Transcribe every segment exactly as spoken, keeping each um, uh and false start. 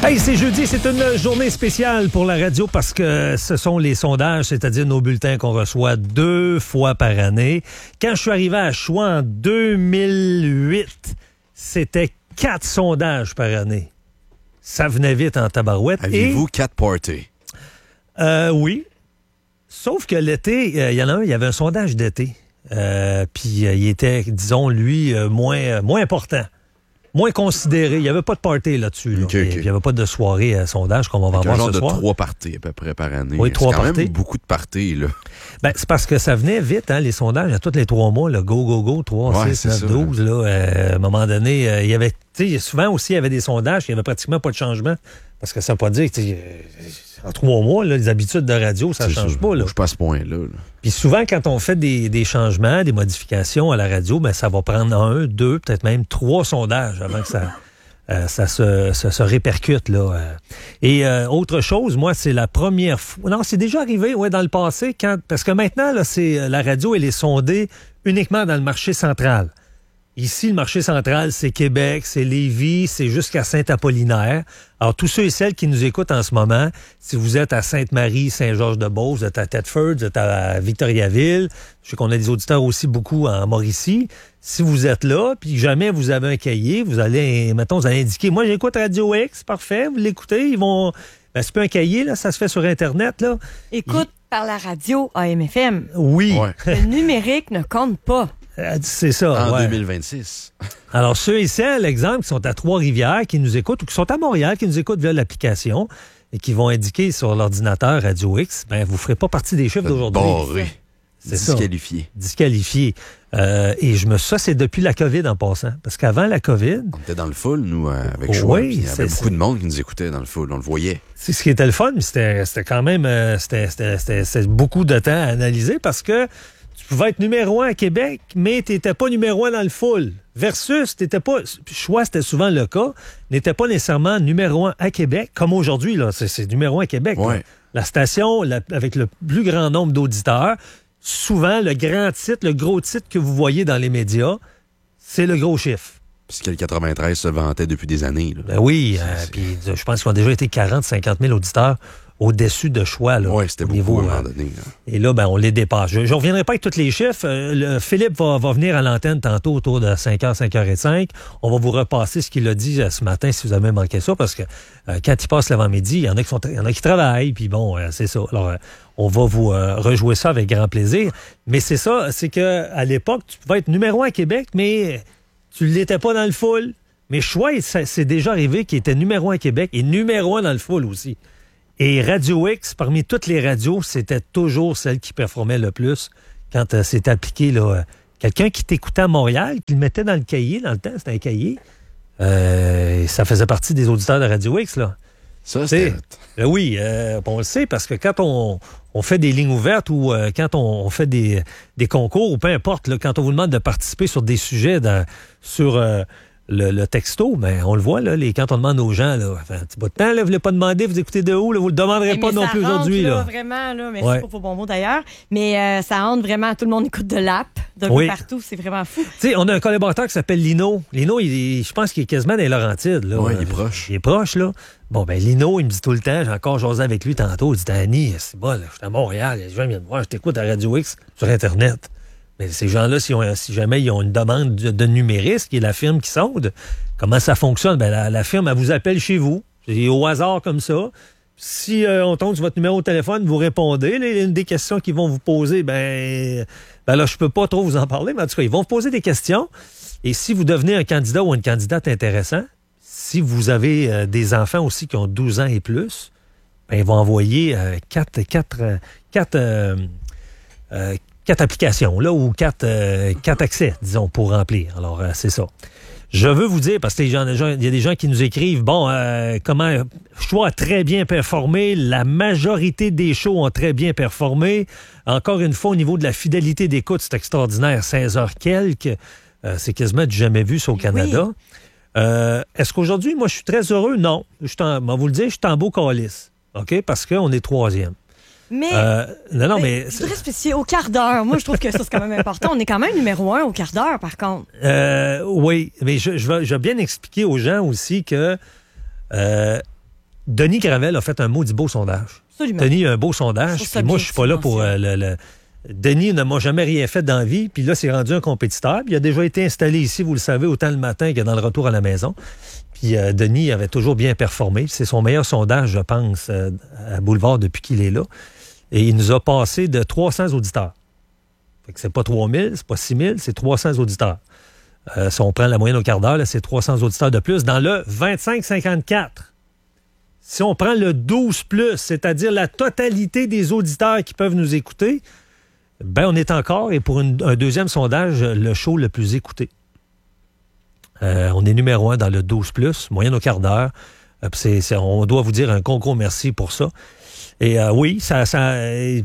Hey, c'est jeudi, c'est une journée spéciale pour la radio parce que ce sont les sondages, c'est-à-dire nos bulletins qu'on reçoit deux fois par année. Quand je suis arrivé à Choix en deux mille huit, c'était quatre sondages par année. Ça venait vite en tabarouette. Aviez-vous quatre parties? Euh, oui. Sauf que l'été, il euh, y en a un, il y avait un sondage d'été. Euh, Puis euh, il était, disons, lui, euh, moins, euh, moins important. Moins considéré. Il n'y avait pas de party là-dessus. Là. Okay, okay. Il n'y avait pas de soirée à sondage comme on va avoir ce soir. Un genre soir. de trois parties à peu près par année. Oui, trois c'est quand parties. même beaucoup de parties, là. Ben, c'est parce que ça venait vite, hein, les sondages, à tous les trois mois, là, go, go, go, trois, ouais, six, neuf, douze. Là, euh, à un moment donné, euh, il y avait, tu sais, souvent aussi, il y avait des sondages, il n'y avait pratiquement pas de changement. Parce que ça ne veut pas dire que, en trois mois, là, les habitudes de radio, ça ne change sûr. pas. Là. Je suis pas à ce point-là. Là. Puis souvent, quand on fait des, des changements, des modifications à la radio, ben, ça va prendre un, deux, peut-être même trois sondages avant que ça... Euh, ça se, se, se répercute, là. Et euh, autre chose, moi, c'est la première fois... Non, c'est déjà arrivé, ouais, dans le passé, quand... parce que maintenant, là, c'est la radio, elle est sondée uniquement dans le marché central. Ici, le marché central, c'est Québec, c'est Lévis, c'est jusqu'à Saint-Apollinaire. Alors, tous ceux et celles qui nous écoutent en ce moment, si vous êtes à Sainte-Marie, Saint-Georges-de-Beauce, vous êtes à Thetford, vous êtes à Victoriaville, je sais qu'on a des auditeurs aussi beaucoup en Mauricie. Si vous êtes là, puis jamais vous avez un cahier, vous allez, mettons, vous allez indiquer, moi, j'écoute Radio X, parfait, vous l'écoutez, ils vont... Ben, c'est pas un cahier, là, ça se fait sur Internet, là. Écoute Il... par la radio A M F M. Oui. Ouais. Le numérique ne compte pas. C'est ça, En ouais. deux mille vingt-six. Alors, ceux et celles, exemple, qui sont à Trois-Rivières, qui nous écoutent, ou qui sont à Montréal, qui nous écoutent via l'application, et qui vont indiquer sur l'ordinateur Radio X, ben, vous ne ferez pas partie des chiffres d'aujourd'hui. Barré. C'est disqualifié. Ça. Disqualifié. Euh, et je me ça, c'est depuis la COVID en passant. Parce qu'avant la COVID... On était dans le full, nous, avec oh, Choix. Oui, il y avait c'est, beaucoup c'est... de monde qui nous écoutait dans le full. On le voyait. C'est ce qui était le fun, mais c'était, c'était quand même... Euh, c'était, c'était, c'était, c'était beaucoup de temps à analyser parce que tu pouvais être numéro un à Québec, mais tu n'étais pas numéro un dans le full. Versus, tu n'étais pas... Choix, c'était souvent le cas, n'était pas nécessairement numéro un à Québec, comme aujourd'hui, là. C'est, c'est numéro un à Québec. Ouais. Là. La station, la, avec le plus grand nombre d'auditeurs, souvent, le grand titre, le gros titre que vous voyez dans les médias, c'est le gros chiffre. Puisque le quatre-vingt-treize se vantait depuis des années. Là. Ben oui, euh, puis je pense qu'ils ont déjà été quarante à cinquante mille auditeurs au-dessus de Choix. Oui, c'était beaucoup niveau, à un moment donné. Là. Et là, ben, on les dépasse. Je ne reviendrai pas avec tous les chiffres. Euh, le, Philippe va, va venir à l'antenne tantôt autour de cinq heures, cinq heures cinq. On va vous repasser ce qu'il a dit euh, ce matin si vous avez manqué ça, parce que euh, quand il passe l'avant-midi, il y en a qui, sont, il y en a qui travaillent, puis bon, euh, c'est ça. Alors, euh, on va vous euh, rejouer ça avec grand plaisir. Mais c'est ça, c'est qu'à l'époque, tu pouvais être numéro un à Québec, mais tu ne l'étais pas dans le full. Mais Choix, c'est déjà arrivé qu'il était numéro un à Québec et numéro un dans le full aussi. Et Radio X, parmi toutes les radios, c'était toujours celle qui performait le plus quand euh, c'est appliqué. Là, euh, quelqu'un qui t'écoutait à Montréal, qui le mettait dans le cahier, dans le temps, c'était un cahier, euh, ça faisait partie des auditeurs de Radio X. Là. Ça, c'était... Euh, oui, euh, on le sait, parce que quand on, on fait des lignes ouvertes ou euh, quand on, on fait des, des concours, ou peu importe, là, quand on vous demande de participer sur des sujets dans, sur... Euh, Le, le texto, ben, on le voit, là, les, quand on demande aux gens, là, enfin, un petit bout de temps, là, vous ne voulez pas demander, vous écoutez de où, là, vous ne le demanderez hey, pas non plus rentre, aujourd'hui. Là, là. Vraiment, là, merci ouais. pour vos bons mots d'ailleurs, mais euh, ça rentre vraiment, tout le monde écoute de l'app, de oui. partout, c'est vraiment fou. Tu sais, on a un collaborateur qui s'appelle Lino. Lino, il est, je pense qu'il est quasiment dans les Laurentides. Là. Oui, il est proche. Il est proche, là. Bon, ben Lino, il me dit tout le temps, j'ai encore jasé avec lui tantôt, il dit, Danny, c'est bon, là, je suis à Montréal, les gens viennent me voir, je t'écoute à Radio X sur Internet. Mais ces gens-là, si, on, si jamais ils ont une demande de, de numériste, qui est la firme qui sonde, comment ça fonctionne? Ben, la, la firme, elle vous appelle chez vous. C'est au hasard comme ça. Si euh, on tombe sur votre numéro de téléphone, vous répondez. Là, une des questions qu'ils vont vous poser, ben, ben là, je peux pas trop vous en parler, mais en tout cas, ils vont vous poser des questions. Et si vous devenez un candidat ou une candidate intéressant, si vous avez euh, des enfants aussi qui ont douze ans et plus, ben, ils vont envoyer euh, quatre, quatre, quatre, euh, euh, quatre applications, là, ou quatre, euh, quatre accès, disons, pour remplir. Alors, euh, c'est ça. Je veux vous dire, parce qu'il y a des gens qui nous écrivent, bon, euh, comment Choix a très bien performé, la majorité des shows ont très bien performé. Encore une fois, au niveau de la fidélité d'écoute, c'est extraordinaire, seize heures quelques. Euh, c'est quasiment du jamais vu, ça, au Canada. Oui. Euh, est-ce qu'aujourd'hui, moi, je suis très heureux? Non. Je suis en, moi, vous le dire, je suis en beau calice, OK? Parce qu'on est troisième. Mais, euh, non, non, mais, mais je voudrais spécifier au quart d'heure. Moi, je trouve que ça, c'est quand même important. On est quand même numéro un au quart d'heure, par contre. Euh, oui, mais je, je, vais, je vais bien expliquer aux gens aussi que euh, Denis Gravel a fait un maudit beau sondage. Absolument. Denis a un beau sondage. Je trouve ça Puis moi, bien je suis pas là pour euh, le, le... Denis ne m'a jamais rien fait dans la vie. Puis là, c'est rendu un compétiteur. Puis il a déjà été installé ici, vous le savez, autant le matin que dans le retour à la maison. Puis euh, Denis avait toujours bien performé. C'est son meilleur sondage, je pense, euh, à Boulevard depuis qu'il est là. Et il nous a passé de trois cents auditeurs. Fait que c'est pas trois mille, c'est pas six mille, c'est trois cents auditeurs. Euh, si on prend la moyenne au quart d'heure, là, c'est trois cents auditeurs de plus dans le vingt-cinq cinquante-quatre. Si on prend le douze plus, c'est-à-dire la totalité des auditeurs qui peuvent nous écouter, ben on est encore, et pour une, un deuxième sondage, le show le plus écouté. Euh, on est numéro un dans le douze plus, moyenne au quart d'heure. Euh, c'est, c'est, on doit vous dire un gros, gros merci pour ça. Et euh, oui, ça, ça euh,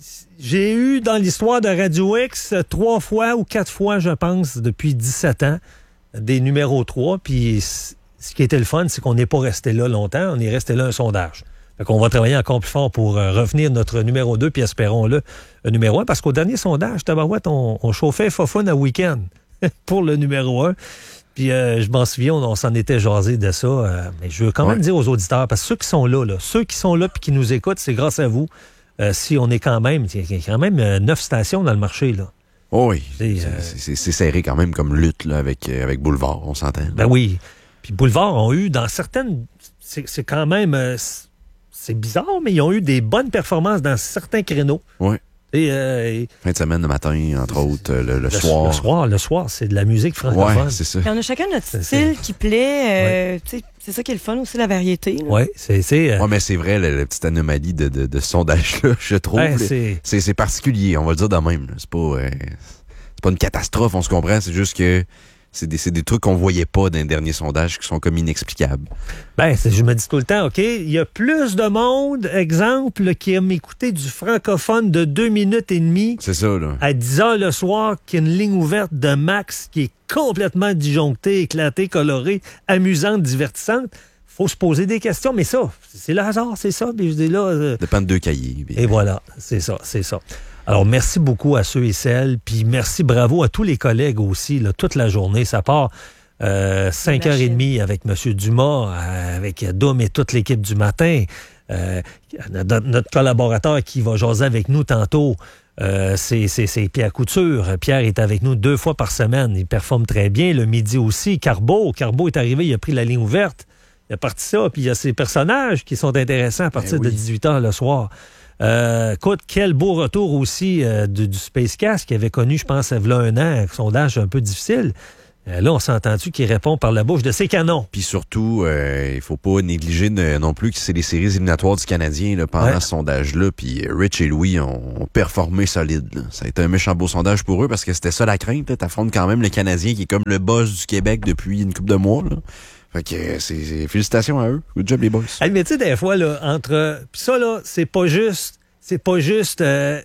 j'ai eu dans l'histoire de Radio X trois fois ou quatre fois, je pense, depuis dix-sept ans, des numéros trois. Puis ce qui était le fun, c'est qu'on n'est pas resté là longtemps. On est resté là un sondage. Fait qu'on va travailler encore plus fort pour euh, revenir notre numéro deux, puis espérons-le, le numéro un. Parce qu'au dernier sondage, tabarouette, on, on chauffait Fofun à week-end pour le numéro un. Puis euh, je m'en souviens, on, on s'en était jasé de ça. Euh, mais je veux quand même ouais. dire aux auditeurs, parce que ceux qui sont là, là ceux qui sont là puis qui nous écoutent, c'est grâce à vous. Euh, si on est quand même, il y a quand même euh, neuf stations dans le marché, là. Oh oui, c'est, c'est, euh, c'est, c'est serré quand même comme lutte là, avec, euh, avec Boulevard, on s'entend. Là. Ben oui. Puis Boulevard ont eu, dans certaines... C'est, c'est quand même... Euh, c'est bizarre, mais ils ont eu des bonnes performances dans certains créneaux. Oui. Et, euh, et, fin de semaine, le matin, entre autres, le, le, le soir. Le soir, le soir, c'est de la musique francophone. Oui, c'est ça. Et on a chacun notre c'est, style c'est... qui plaît. Euh, ouais. C'est ça qui est le fun aussi, la variété. Oui, c'est... c'est euh... ouais, mais c'est vrai, la, la petite anomalie de, de, de ce sondage-là, je trouve. Ben, c'est... C'est, c'est particulier, on va le dire de même. Là. C'est pas, euh, c'est pas une catastrophe, on se comprend. C'est juste que c'est des, c'est des trucs qu'on voyait pas dans les derniers sondages qui sont comme inexplicables. Ben, c'est, je me dis tout le temps, OK, il y a plus de monde, exemple, qui aime écouter du francophone de deux minutes et demie c'est ça, là. À dix heures le soir qu'une ligne ouverte de Max qui est complètement disjonctée, éclatée, colorée, amusante, divertissante. Faut se poser des questions, mais ça, c'est le hasard, c'est ça. Puis je dis là, euh... dépend de deux cahiers. Et voilà, c'est ça, c'est ça. Alors, merci beaucoup à ceux et celles, puis merci, bravo à tous les collègues aussi, là, toute la journée. Ça part euh, cinq heures trente avec M. Dumas, euh, avec Dom et toute l'équipe du matin. Euh, notre collaborateur qui va jaser avec nous tantôt, euh, c'est, c'est, c'est Pierre Couture. Pierre est avec nous deux fois par semaine. Il performe très bien. Le midi aussi, Carbo. Carbo est arrivé, il a pris la ligne ouverte. Il a parti ça, puis il y a ces personnages qui sont intéressants à partir ben oui. de dix-huit heures le soir. Euh, écoute, quel beau retour aussi euh, du, du Spacecast qui avait connu, je pense, il y a un an, un sondage un peu difficile. Euh, là, on s'est entendu qu'il répond par la bouche de ses canons. Puis surtout, euh, il faut pas négliger ne, non plus que c'est les séries éliminatoires du Canadien là, pendant ouais. ce sondage-là. Puis Rich et Louis ont, ont performé solide. Là. Ça a été un méchant beau sondage pour eux parce que c'était ça la crainte. Là. T'affrontes quand même le Canadien qui est comme le boss du Québec depuis une couple de mois. Là. Fait que c'est, c'est félicitations à eux. Good job les boys. Hey, mais tu sais, des fois, là, entre. Puis ça, là, c'est pas juste. C'est pas juste euh,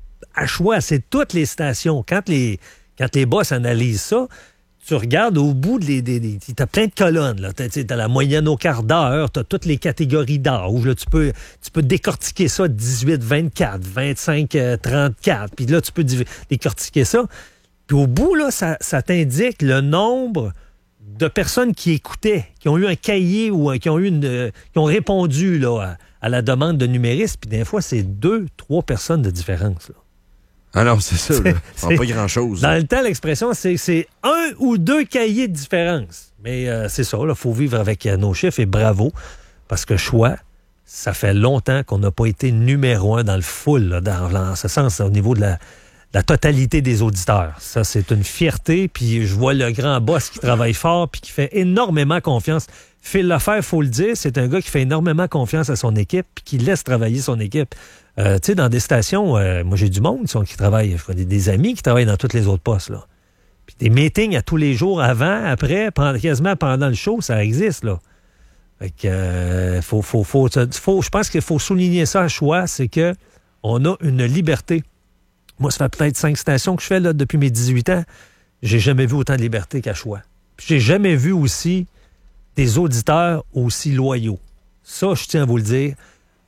à choix, c'est toutes les stations. Quand les, quand les boss analysent ça, tu regardes au bout de les. des, des t'as plein de colonnes, là. T'as, t'as la moyenne au quart d'heure, t'as toutes les catégories d'âge. Là, tu peux, tu peux décortiquer ça dix-huit vingt-quatre, vingt-cinq trente-quatre. Puis là, tu peux décortiquer ça. Puis au bout, là, ça, ça t'indique le nombre de personnes qui écoutaient, qui ont eu un cahier ou qui ont eu une, euh, qui ont répondu là, à, à la demande de numéristes. Puis des fois, c'est deux, trois personnes de différence. Là. Alors, c'est ça. C'est, c'est pas grand-chose. Dans là. Le temps, l'expression, c'est, c'est un ou deux cahiers de différence. Mais euh, c'est ça, il faut vivre avec euh, nos chiffres et bravo. Parce que choix, ça fait longtemps qu'on n'a pas été numéro un dans le full, là, dans, dans ce sens, au niveau de la... la totalité des auditeurs. Ça, c'est une fierté. Puis je vois le grand boss qui travaille fort puis qui fait énormément confiance. Phil Lefebvre, il faut le dire, c'est un gars qui fait énormément confiance à son équipe puis qui laisse travailler son équipe. Euh, tu sais, dans des stations, euh, moi, j'ai du monde qui, sont, qui travaille, des, des amis qui travaillent dans tous les autres postes. Là. Puis des meetings à tous les jours, avant, après, pendant, quasiment pendant le show, ça existe. Là. Fait que, euh, faut, faut, faut, faut, je pense qu'il faut souligner ça à choix, c'est que on a une liberté. Moi, ça fait peut-être cinq stations que je fais là, depuis mes dix-huit ans. J'ai jamais vu autant de liberté qu'à choix. Puis j'ai jamais vu aussi des auditeurs aussi loyaux. Ça, je tiens à vous le dire.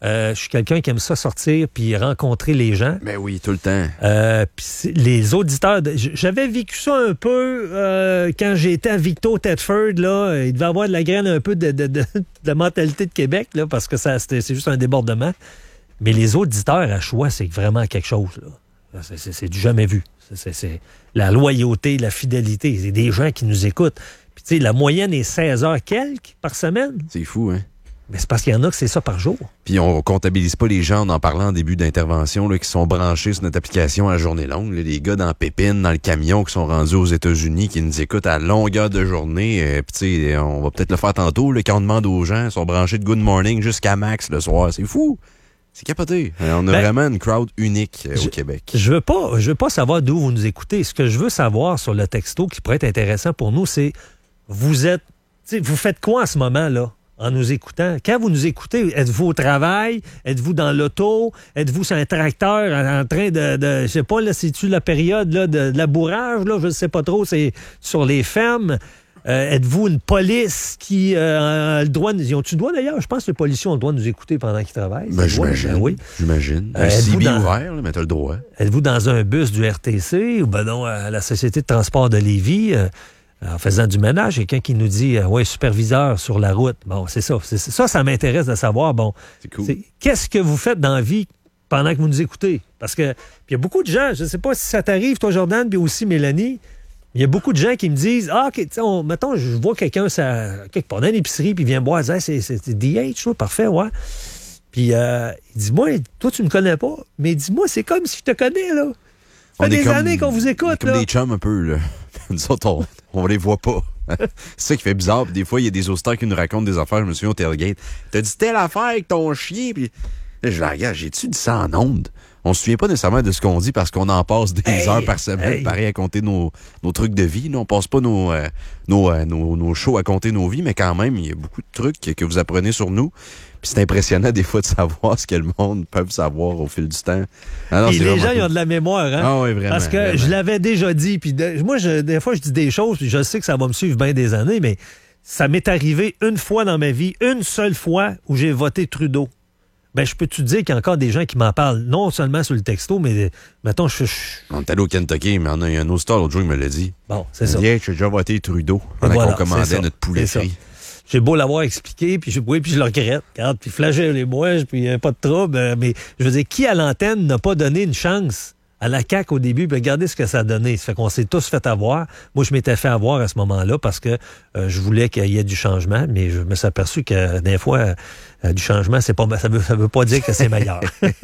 Euh, je suis quelqu'un qui aime ça sortir puis rencontrer les gens. Ben oui, tout le temps. Euh, puis les auditeurs, de, j'avais vécu ça un peu euh, quand j'étais à Victo Thetford, là. Il devait avoir de la graine un peu de, de, de, de mentalité de Québec, là, parce que ça, c'était, c'est juste un débordement. Mais les auditeurs à choix, c'est vraiment quelque chose, là. C'est, c'est, c'est du jamais vu. C'est, c'est, c'est la loyauté, la fidélité. C'est des gens qui nous écoutent. Puis, tu sais, la moyenne est seize heures quelques par semaine. C'est fou, hein? Mais c'est parce qu'il y en a que c'est ça par jour. Puis on comptabilise pas les gens, en en parlant en début d'intervention, là, qui sont branchés sur notre application à journée longue. Là, les gars dans Pépine, dans le camion, qui sont rendus aux États-Unis, qui nous écoutent à longueur de journée. Euh, Puis tu sais, on va peut-être le faire tantôt, là, quand on demande aux gens, ils sont branchés de Good Morning jusqu'à Max le soir. C'est fou! C'est capoté. Euh, on a ben, vraiment une crowd unique euh, je, au Québec. Je veux pas, je veux pas savoir d'où vous nous écoutez. Ce que je veux savoir sur le texto qui pourrait être intéressant pour nous, c'est vous êtes, tu sais, vous faites quoi en ce moment-là? En nous écoutant. Quand vous nous écoutez, êtes-vous au travail? Êtes-vous dans l'auto? Êtes-vous sur un tracteur en, en train de, de je sais pas, là, c'est-tu la période là, de, de labourage? Là, je ne sais pas trop, c'est sur les fermes. Euh, êtes-vous une police qui euh, a le droit... Ils ont-tu le droit, d'ailleurs? Je pense que les policiers ont le droit de nous écouter pendant qu'ils travaillent. Ben, j'imagine. Ben, oui. J'imagine. Euh, un C B dans... ouvert, là, mais t'as le droit. Êtes-vous dans un bus du R T C ou ben non, à la Société de transport de Lévis? Euh, En faisant du ménage, quelqu'un qui nous dit euh, ouais, superviseur sur la route. Bon, c'est ça. C'est, ça, ça m'intéresse de savoir. Bon, c'est cool. C'est, qu'est-ce que vous faites dans la vie pendant que vous nous écoutez? Parce que il y a beaucoup de gens, je ne sais pas si ça t'arrive, toi, Jordan, puis aussi Mélanie. Il y a beaucoup de gens qui me disent ah, OK, on, mettons, je vois quelqu'un ça, quelque part dans l'épicerie, puis il vient me voir, ah, c'est, c'est, c'est D H, là, parfait, ouais. Puis euh, il dit moi, toi, tu me connais pas, mais dis-moi, c'est comme si je te connais, là. Ça fait des comme, années qu'on vous écoute, comme là. Comme des chums un peu, là. Nous autres, on, on les voit pas. C'est ça qui fait bizarre. Puis des fois, il y a des auditeurs qui nous racontent des affaires. Je me souviens au tailgate. T'as dit telle affaire avec ton chien. Puis là, je la regarde. J'ai-tu dit ça en ondes? On se souvient pas nécessairement de ce qu'on dit parce qu'on en passe des hey, heures par semaine, hey. pareil, à compter nos, nos trucs de vie. Là, on passe pas nos, euh, nos, euh, nos, nos shows à compter nos vies, mais quand même, il y a beaucoup de trucs que, que vous apprenez sur nous. Puis c'est impressionnant des fois de savoir ce que le monde peut savoir au fil du temps. Alors, Et les gens, ils ont de la mémoire, hein? Ah oui, vraiment. Parce que vraiment. je l'avais déjà dit. Puis de, moi, je, des fois, je dis des choses, puis je sais que ça va me suivre bien des années, mais ça m'est arrivé une fois dans ma vie, une seule fois où j'ai voté Trudeau. Ben, je peux te dire qu'il y a encore des gens qui m'en parlent, non seulement sur le texto, mais mettons, je suis. On est allé au Kentucky, mais on a un autre l'autre jour, il me l'a dit. Bon, c'est ça. J'ai déjà voté Trudeau pendant voilà, qu'on commandait notre poulet frit. J'ai beau l'avoir expliqué, puis je, oui, puis je le regrette. Regarde, puis flagellez-moi, puis euh, pas de trouble. Euh, mais je veux dire, qui à l'antenne n'a pas donné une chance à la C A Q au début? Puis regardez ce que ça a donné. Ça fait qu'on s'est tous fait avoir. Moi, je m'étais fait avoir à ce moment-là parce que euh, je voulais qu'il y ait du changement, mais je me suis aperçu que des fois, euh, du changement, c'est pas, ça veut, ça veut pas dire que c'est meilleur.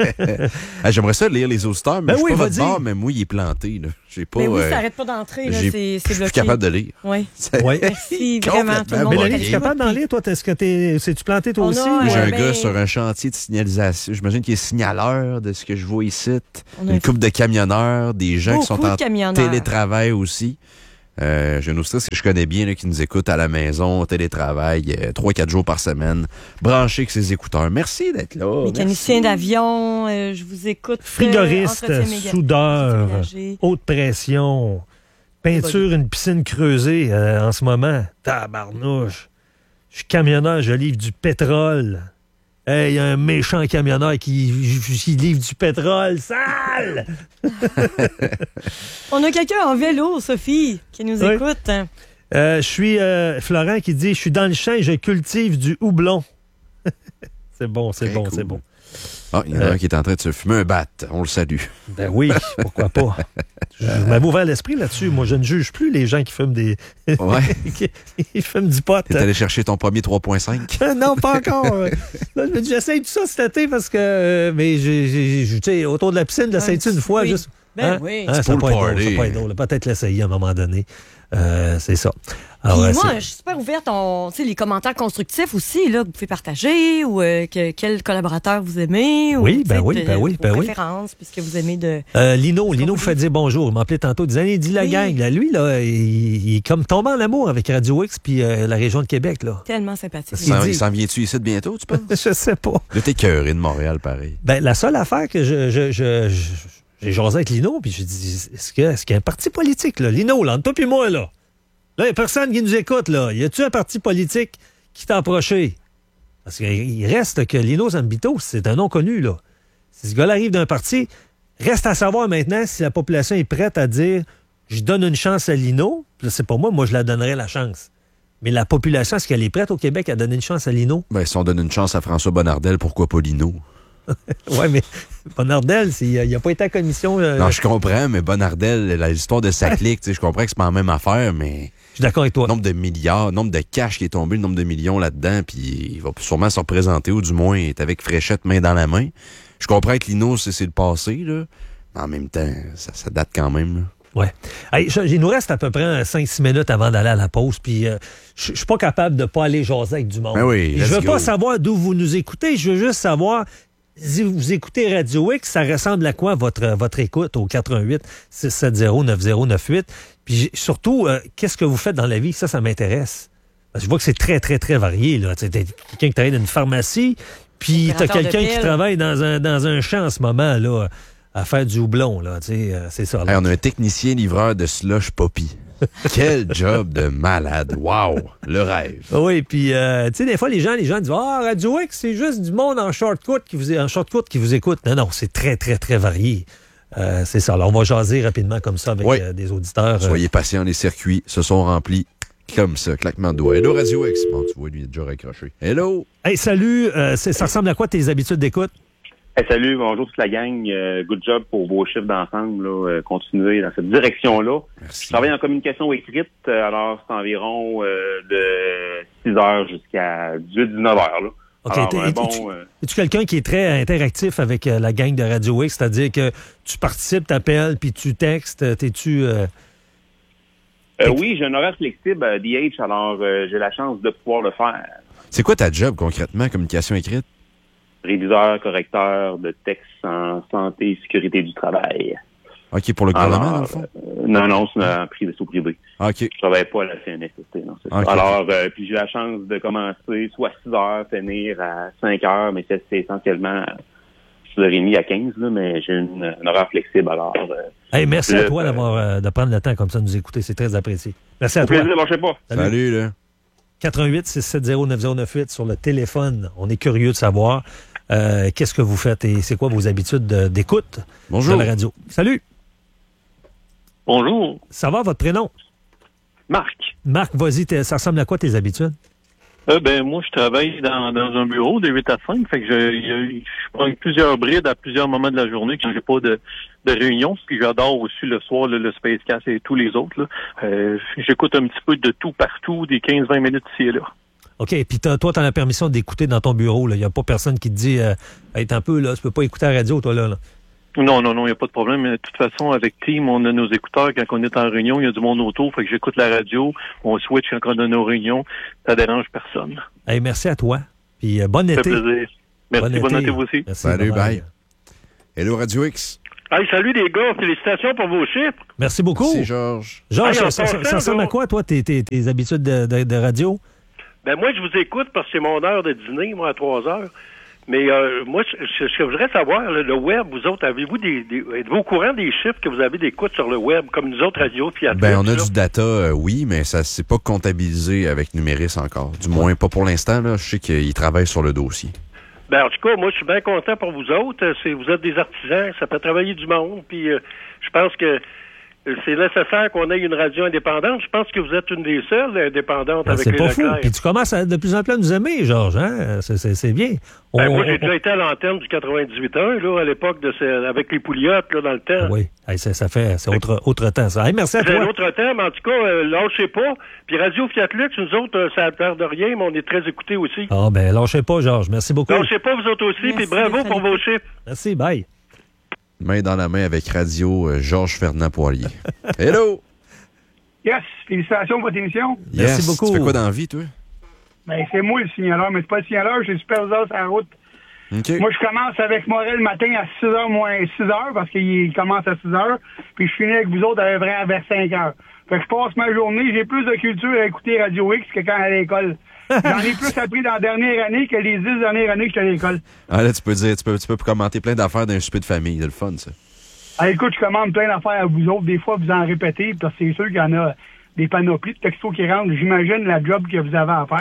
ah, j'aimerais ça lire les auditeurs, mais ben je suis oui, pas votre bord, mais moi, il est planté. Là. J'ai pas, mais oui, euh, ça arrête pas d'entrer. Là, c'est, c'est je suis capable de lire. Oui. oui. Merci, vraiment. Tout le monde Mélanie, tu es capable d'en lire, toi? Est-ce que t'es, c'est-tu planté, toi On aussi? a, moi, j'ai euh, un ben... gars sur un chantier de signalisation. J'imagine qu'il est signaleur de ce que je vois ici. Une un... couple de camionneurs, des gens Beaucoup qui sont en télétravail aussi. Euh, j'ai une auditrice que je connais bien là, qui nous écoute à la maison, au télétravail, euh, trois quatre jours par semaine, branché avec ses écouteurs. Merci d'être là. Mécanicien d'avion, euh, je vous écoute. Frigoriste, euh, soudeur, haute pression, peinture, une piscine creusée euh, en ce moment. Tabarnouche. Je suis camionneur, je livre du pétrole. Il hey, y a un méchant camionneur qui, qui livre du pétrole sale! On a quelqu'un en vélo, Sophie, qui nous oui. écoute. Euh, je suis euh, Florent qui dit « Je suis dans le champ et je cultive du houblon. » C'est bon, c'est okay, bon, cool. c'est bon. Ah, il y en a euh, un qui est en train de se fumer un bat. On le salue. Ben oui, pourquoi pas. Je, je m'avais ouvert l'esprit là-dessus. Moi, je ne juge plus les gens qui fument des... Ouais. qui fument du pot. T'es allé chercher ton premier trois virgule cinq? Non, pas encore. Là, j'essaye tout ça cet été parce que... Mais j'ai, j'ai, tu sais, autour de la piscine, j'essaye-tu une fois? Oui. Juste, ben hein? oui. Hein, ça peut être drôle. Peut-être l'essayer à un moment donné. Euh, c'est ça. Alors, Puis moi, c'est... je suis super ouverte. On, les commentaires constructifs aussi, là, que vous pouvez partager, ou euh, que, quel collaborateur vous aimez. Oui, ou, ben oui, ben oui, ben oui. Préférences, puisque vous aimez de... Euh, Lino, Lino vous fait dire bonjour. Il m'appelait tantôt, il disait, il dit la oui. gang. Là, lui, là, il, il est comme tombé en amour avec Radio X puis euh, la région de Québec, là. Tellement sympathique. Il s'en, dit... il s'en vient-tu ici bientôt, tu penses? Je sais pas. Là, t'es cœuré de Montréal, pareil. Ben, la seule affaire que je... je, je, je j'ai jasé avec Lino, puis j'ai dit, est-ce, que, est-ce qu'il y a un parti politique, là? Lino, là, entre toi puis moi, là. Là, il n'y a personne qui nous écoute, là. Y a-tu un parti politique qui t'a approché? Parce qu'il reste que Lino Zambito, c'est un nom connu, là. Si ce gars-là arrive d'un parti, reste à savoir maintenant si la population est prête à dire « je donne une chance à Lino », c'est pas moi, moi je la donnerais la chance. Mais la population, est-ce qu'elle est prête au Québec à donner une chance à Lino? Ben, si on donne une chance à François Bonnardel, pourquoi pas Lino? Oui, mais Bonnardel, il n'a pas été à commission. Euh... Non, je comprends, mais Bonnardel, l'histoire de sa clique, je comprends que c'est pas la même affaire, mais... Je suis d'accord avec toi. Le nombre de milliards, le nombre de cash qui est tombé, le nombre de millions là-dedans, puis il va sûrement se représenter, ou du moins est avec Fréchette main dans la main. Je comprends que Lino, c'est, c'est le passé, là, mais en même temps, ça, ça date quand même, là. Oui. Hey, je, il nous reste à peu près cinq six minutes avant d'aller à la pause. Puis euh, je suis pas capable de pas aller jaser avec du monde. Ben oui, je veux go. pas savoir d'où vous nous écoutez. Je veux juste savoir si vous écoutez Radio X, ça ressemble à quoi votre, votre écoute au quatre un huit six sept zéro neuf zéro neuf huit. Puis surtout, euh, qu'est-ce que vous faites dans la vie? Ça, ça m'intéresse. Parce que je vois que c'est très, très, très varié. Là. T'as quelqu'un qui travaille dans une pharmacie, puis t'as quelqu'un qui travaille dans un, dans un champ en ce moment, là, à faire du houblon, là, tu sais, euh, c'est ça. Là. Hey, on a un technicien livreur de slush poppy. Quel job de malade. Wow, le rêve. Oui, puis, euh, tu sais, des fois, les gens, les gens disent « Ah, Radio X, c'est juste du monde en shortcut qui vous, en shortcut qui vous écoute. » Non, non, c'est très, très, très varié. Euh, c'est ça. Alors, on va jaser rapidement comme ça avec oui. euh, des auditeurs. Soyez euh... patients, les circuits se sont remplis comme ça, claquement de doigts. Hello, Radio X. Bon, tu vois, lui, il est déjà raccroché. Hello. Hey, salut. Euh, ça ressemble à quoi tes habitudes d'écoute? Hey, salut, bonjour toute la gang. Euh, good job pour vos chiffres d'ensemble. Là. Euh, continuez dans cette direction-là. Merci. Je travaille en communication écrite, euh, alors c'est environ euh, de six heures jusqu'à dix-huit dix-neuf heures. Là. OK. Alors, T'es, un bon, es-tu, euh... es-tu quelqu'un qui est très interactif avec euh, la gang de Radio X? C'est-à-dire que tu participes, t'appelles, puis tu textes. T'es-tu... Euh... Euh, oui, j'ai un horaire flexible à D H, alors euh, j'ai la chance de pouvoir le faire. C'est quoi ta job concrètement, communication écrite? Réviseur, correcteur de textes en santé et sécurité du travail. OK, pour le gouvernement, alors, dans le fond? Euh, non, non, c'est un privé, sous privé. OK. Je travaille pas à la C N S S T, non, c'est okay. ça. Alors, euh, puis j'ai la chance de commencer soit à six heures, finir à cinq heures, mais c'est, c'est essentiellement six heures trente à quinze, là, mais j'ai une, un horaire flexible, alors... Euh, hey, merci le, à toi d'avoir, euh, de prendre le temps comme ça de nous écouter, c'est très apprécié. Merci à toi. Plaisir, lâchez pas. Salut, Salut là. quatre un huit six sept zéro neuf zéro neuf huit sur le téléphone. On est curieux de savoir euh, qu'est-ce que vous faites et c'est quoi vos habitudes de, d'écoute Bonjour. de la radio. Salut. Bonjour. Ça va, votre prénom? Marc. Marc, vas-y, ça ressemble à quoi tes habitudes? Euh, ben moi, je travaille dans, dans un bureau de huit à cinq, fait que je, je, je prends plusieurs brides à plusieurs moments de la journée quand j'ai pas de, de réunion. Puis j'adore aussi le soir là, le Spacecast et tous les autres. Là. Euh, j'écoute un petit peu de tout partout, des quinze vingt minutes ici et là. OK, puis toi, tu as la permission d'écouter dans ton bureau. Il n'y a pas personne qui te dit euh, hey, t'es un peu là, tu peux pas écouter la radio, toi là. là. Non, non, non, il n'y a pas de problème. De toute façon, avec Team, on a nos écouteurs. Quand on est en réunion, il y a du monde autour. Fait que j'écoute la radio. On switch quand on a nos réunions. Ça dérange personne. Hey, merci à toi. Puis euh, bon Ça été. fait plaisir. Merci, bon, bon été vous aussi. Merci, salut, bye. bye. Hello, Radio X. Hey, salut les gars. Félicitations pour vos chiffres. Merci beaucoup. C'est Georges. Georges, hey, ça, ça, ça, ça ressemble à quoi, toi, tes, tes, tes habitudes de, de, de radio? Ben moi, je vous écoute parce que c'est mon heure de dîner, moi, à trois heures. Mais euh, moi, ce que je voudrais savoir, là, le web, vous autres, avez-vous des, des êtes-vous au courant des chiffres que vous avez d'écoute sur le web, comme nous autres radios Fiat? Ben, on a là? du data, euh, oui, mais ça c'est pas comptabilisé avec Numéris encore. Du moins, pas pour l'instant. Là, je sais qu'ils travaillent sur le dossier. Ben, en tout cas, moi, je suis bien content pour vous autres. C'est, vous êtes des artisans, ça fait travailler du monde. Puis, euh, je pense que c'est nécessaire qu'on ait une radio indépendante. Je pense que vous êtes une des seules indépendantes ben, avec c'est les pas fou. Leclerc. Puis tu commences à, de plus en plus à nous aimer, Georges. Hein? C'est, c'est, c'est bien. Ben, on, moi, j'ai on, déjà été à l'antenne du quatre-vingt-dix-huit ans, là, à l'époque de ces, avec les Pouliottes, là, dans le temps. Oui, hey, ça, ça fait, c'est autre, autre temps, ça. Hey, merci à c'est toi. un autre temps, mais en tout cas, euh, lâchez pas. Puis Radio Fiat Lux, nous autres, euh, ça a peur de rien, mais on est très écoutés aussi. Ah, ben, lâchez pas, Georges. Merci beaucoup. Lâchez pas, vous autres aussi, puis bravo pour vos chiffres. Merci, bye. Main dans la main avec Radio euh, Georges Ferdinand Poirier. Hello! Yes, félicitations pour votre émission. Yes. Merci beaucoup. Tu fais quoi dans la vie, toi? Ben, c'est moi le signaleur, mais c'est pas le signaleur, j'ai le superviseur sur la route. Okay. Moi, je commence avec Morel le matin à six heures moins six heures, parce qu'il commence à six heures, puis je finis avec vous autres à vrai vers cinq heures. Fait que je passe ma journée, j'ai plus de culture à écouter Radio X que quand à l'école. J'en ai plus appris dans la dernière année que les dix dernières années que j'étais à l'école. Ah là, tu peux dire, tu peux, tu peux commenter plein d'affaires d'un souper de famille. C'est le fun, ça. Ah, écoute, je commande plein d'affaires à vous autres. Des fois, vous en répétez, parce que c'est sûr qu'il y en a des panoplies de textos qui rentrent. J'imagine la job que vous avez à faire.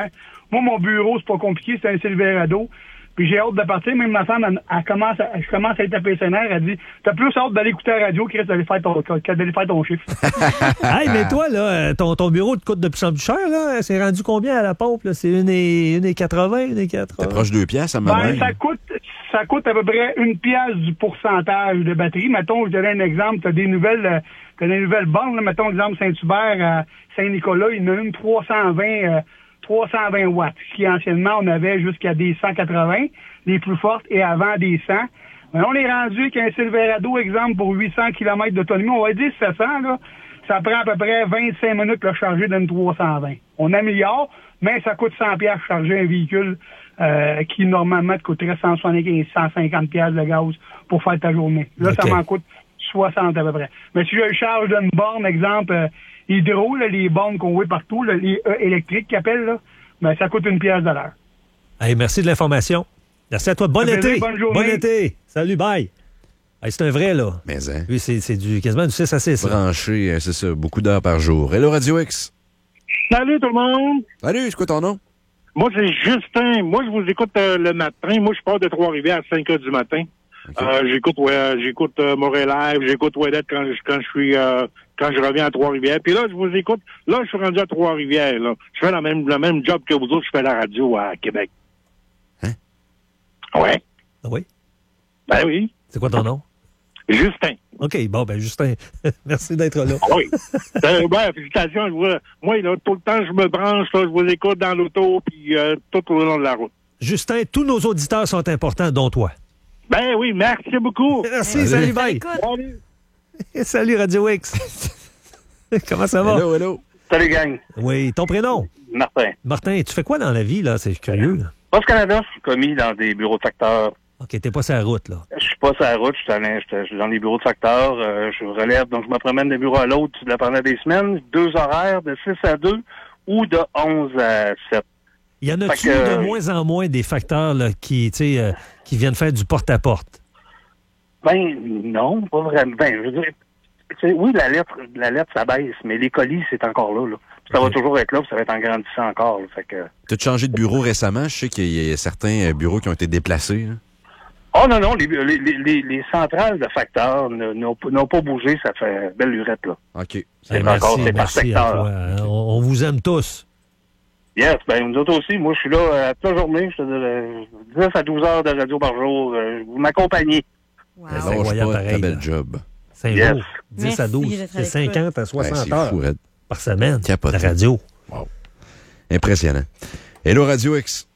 Moi, mon bureau, c'est pas compliqué, c'est un Silverado. Puis j'ai hâte de partir. Même ma femme, elle, elle commence à, je commence à être apaisionnaire. Elle dit, t'as plus hâte d'aller écouter la radio que d'aller faire ton, que d'aller faire ton chiffre. Hey, mais toi, là, ton, ton bureau te coûte de plus en plus cher, là. C'est rendu combien à la pompe, là? C'est une et quatre-vingts, une et quatre-vingts. T'approches deux piastres, à ma Ben, mère. ça coûte, ça coûte à peu près une pièce du pourcentage de batterie. Mettons, je donne un exemple. T'as des nouvelles, euh, t'as des nouvelles bornes, là. Mettons, exemple, Saint-Hubert à Saint-Nicolas, il y en a une trois cent vingt, euh, trois cent vingt watts. Ce qui, anciennement, on avait jusqu'à des cent quatre-vingts, les plus fortes, et avant des cent. Mais on est rendu avec un Silverado, exemple, pour huit cents kilomètres d'autonomie. On va dire sept cents, là. Ça prend à peu près vingt-cinq minutes le charger d'une trois cent vingt. On améliore, mais ça coûte cent piastres charger un véhicule euh, qui, normalement, te coûterait cent soixante-quinze, cent cinquante piastres de gaz pour faire ta journée. Là, Okay. ça m'en coûte soixante à peu près. Mais si je le charge d'une borne, exemple, euh, hydro, là, les bornes qu'on voit partout, là, les E électriques qu'ils appellent, là, ben, ça coûte une pièce de l'heure. Hey, merci de l'information. Merci à toi. Bon Ça fait été. plaisir, bonne journée. Bon été. Salut, bye. Hey, c'est un vrai, là. Mais, hein, Lui, c'est, c'est du, quasiment du six à six. là. branché, euh, c'est ça, beaucoup d'heures par jour. Hello, Radio X. Salut tout le monde! Salut, c'est quoi ton nom? Moi, c'est Justin. Moi, je vous écoute euh, le matin. Moi, je pars de Trois-Rivières à cinq heures du matin. Okay. Euh, j'écoute ouais, j'écoute euh, Montréal Live, j'écoute Ouellet quand je quand je suis euh, quand je reviens à Trois-Rivières. Puis là, je vous écoute. Là, je suis rendu à Trois-Rivières. Là. Je fais la même, le même job que vous autres, je fais la radio à Québec. Hein? Ouais. Ah oui? Ben oui. C'est quoi ton nom? Justin. OK, bon, ben, Justin, merci d'être là. Oui. euh, ben, félicitations. Je vous, moi, là, tout le temps, je me branche, là, je vous écoute dans l'auto, puis euh, tout au long de la route. Justin, tous nos auditeurs sont importants, dont toi. Ben oui, merci beaucoup. Merci, salut, bye. Écoute, Salut. Salut, Radio X. Comment ça va? Hello, hello. Salut, gang. Oui, ton prénom? Martin. Martin, tu fais quoi dans la vie, là? C'est curieux, là. Poste Canada, je suis commis dans des bureaux de facteurs. OK, t'es pas sur la route, là. Je suis pas sur la route, je suis, allé, je suis dans les bureaux de facteurs. Euh, je relève, donc je me promène d'un bureau à l'autre pendant des semaines. Deux horaires de six à deux ou de onze à sept. Il y en a-tu Fait que- de moins en moins des facteurs là, qui, tu sais, euh, qui viennent faire du porte-à-porte? Ben, non, pas vraiment. Ben, je veux dire, tu sais, oui, la lettre, la lettre, ça baisse, mais les colis, c'est encore là, là. Puis ça va Ok. toujours être là, puis ça va être en grandissant encore, là. Fait que... T'as changé de bureau récemment? Je sais qu'il y a certains euh, bureaux qui ont été déplacés. Là. Oh non, non, les, les, les, les centrales de facteurs ne- n'ont n'ont pas bougé, ça fait belle lurette, là. OK. C'est Hey, encore, c'est par merci à secteur. toi. hein. On, on vous aime tous. Yes, ben nous autres aussi. Moi, je suis là euh, toute la journée. Je te dis, euh, dix à douze heures de radio par jour. Euh, vous m'accompagnez. wow. Ben, Lâche incroyable, pas, pareil, ta belle là. job. C'est Yes. beau. dix Merci à douze. d'être C'est avec cinquante à Ouais, soixante c'est heures fou, Red. par semaine Capoté. de radio. Impressionnant. Hello, Radio X.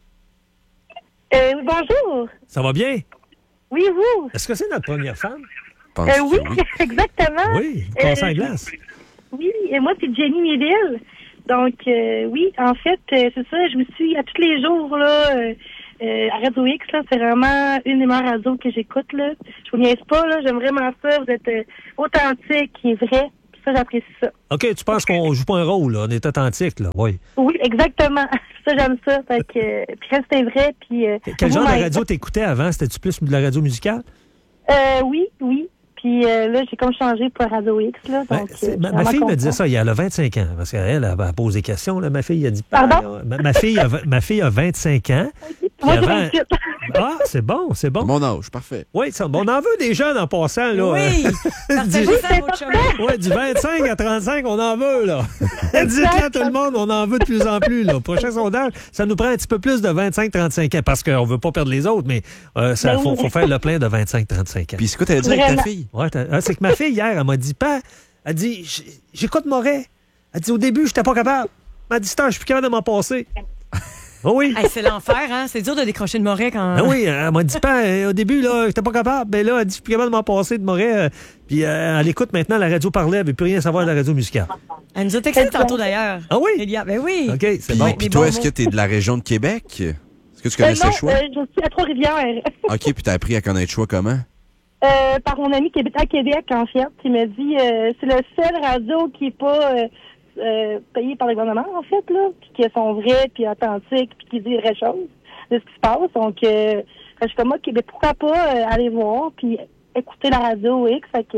Euh, bonjour. Ça va bien? Oui, vous. Est-ce que c'est notre première femme? Penses-tu Euh, oui, que oui? exactement. Oui, passant à Euh, glace. Oui, et moi, c'est Jenny Méville. Donc, euh, oui, en fait, euh, c'est ça, je vous suis à tous les jours, là, euh, euh, à Radio X, là, c'est vraiment une des meilleures radios que j'écoute, là. Je vous niaise pas, là, j'aime vraiment ça, vous êtes euh, authentique et vrai, puis ça, j'apprécie ça. OK, tu penses qu'on joue pas un rôle, là? On est authentique, là, oui. Oui, exactement, ça, j'aime ça, fait que, euh, puis restez vrai, puis... Euh, Quel genre de vous-même. radio t'écoutais avant? C'était-tu plus de la radio musicale? Euh, oui, oui, puis euh, là, j'ai comme changé pour Radio X, là, Ben, donc... c'est- euh, ma, je suis ma vraiment fille me disait contente. ça, il y a vingt-cinq ans, parce qu'elle, elle, elle pose des questions. Là. Ma fille a dit... Pardon? Ma, ma fille a, ma fille a vingt-cinq ans. Moi, j'ai avant- vingt-huit. Ah, c'est bon, c'est bon. Mon âge, parfait. Oui, ça, bon, on en veut des jeunes en passant. Là, Oui, Du- partagez ça à votre chemin. Ouais, du vingt-cinq à trente-cinq, on en veut, là. Dites-le à tout le monde, on en veut de plus en plus, là. Prochain sondage, ça nous prend un petit peu plus de vingt-cinq à trente-cinq ans, parce qu'on veut pas perdre les autres, mais il Ben faut, oui. faut faire le plein de vingt-cinq à trente-cinq ans. Puis c'est quoi t'allais dire avec ta Vraiment. fille? Ouais, t'as- ah, c'est que ma fille, hier, elle m'a dit, pas, elle dit, J- j'écoute Moret. Elle dit, au début, j'étais pas capable. Elle m'a dit, je suis plus capable de m'en passer. Oh oui. Hey, c'est l'enfer, hein? C'est dur de décrocher de Moret quand... Ah oui, elle m'a dit pas, euh, au début, là, j'étais pas capable. Mais là, elle dit, je suis plus capable de m'en passer de Moret. euh, puis euh, elle écoute maintenant la radio parler, elle veut plus rien savoir de la radio musicale. Elle nous a texté tantôt, d'ailleurs. Ah oui? Elia, ben oui. OK, c'est Puis, bon. puis des toi, bons est-ce mots. que t'es de la région de Québec? Est-ce que tu Euh, connaissais non, Choix? euh, je suis à Trois-Rivières. OK, puis t'as appris à connaître Choix comment? Euh, par mon ami qui habite à Québec, en fait. Il m'a dit euh, c'est le seul radio qui n'est pas euh, euh, payé par le gouvernement, en fait, là, puis qui sont vrais, puis authentiques, puis qui disent les vraies choses de ce qui se passe. Donc, euh, je suis comme moi, ben, pourquoi pas euh, aller voir, puis écouter la radio X. Fait que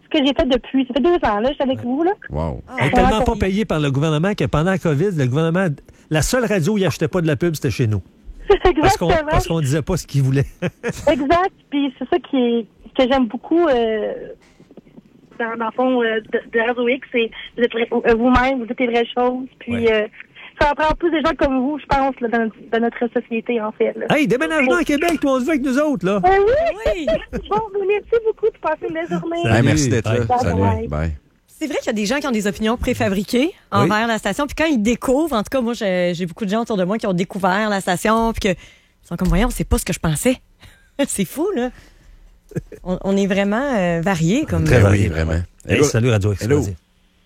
ce que j'ai fait depuis. Ça fait deux ans, là, je suis avec vous, là. Wow. Elle est tellement pas payée par le gouvernement que pendant la COVID, le gouvernement, la seule radio où il achetait pas de la pub, c'était chez nous. Exactement. Parce qu'on, parce qu'on disait pas ce qu'il voulait. Exact. Puis c'est ça qui est, que j'aime beaucoup euh, dans, dans le fond euh, de, de Radio X, c'est vous êtes euh, vous-même, vous dites les vraies choses. Puis Ouais. euh, ça en prend plus des gens comme vous, je pense, là, dans, dans notre société, en fait. Là. Hey, déménagement à Québec, toi, on se veut avec nous autres, là. Ben oui! Oui. Bon, merci beaucoup de passer une belle journée. Salut. Hey, merci d'être là. Bye. Salut. Bye. Bye. C'est vrai qu'il y a des gens qui ont des opinions préfabriquées envers la station. Puis quand ils découvrent, en tout cas, moi, j'ai, j'ai beaucoup de gens autour de moi qui ont découvert la station. Puis que ils sont comme, voyons, c'est pas ce que je pensais. C'est fou, là. On, on est vraiment euh, variés. Comme... Très Ben variés. oui, vraiment. Hey, Hello. salut Radio X. Hello. vas-y.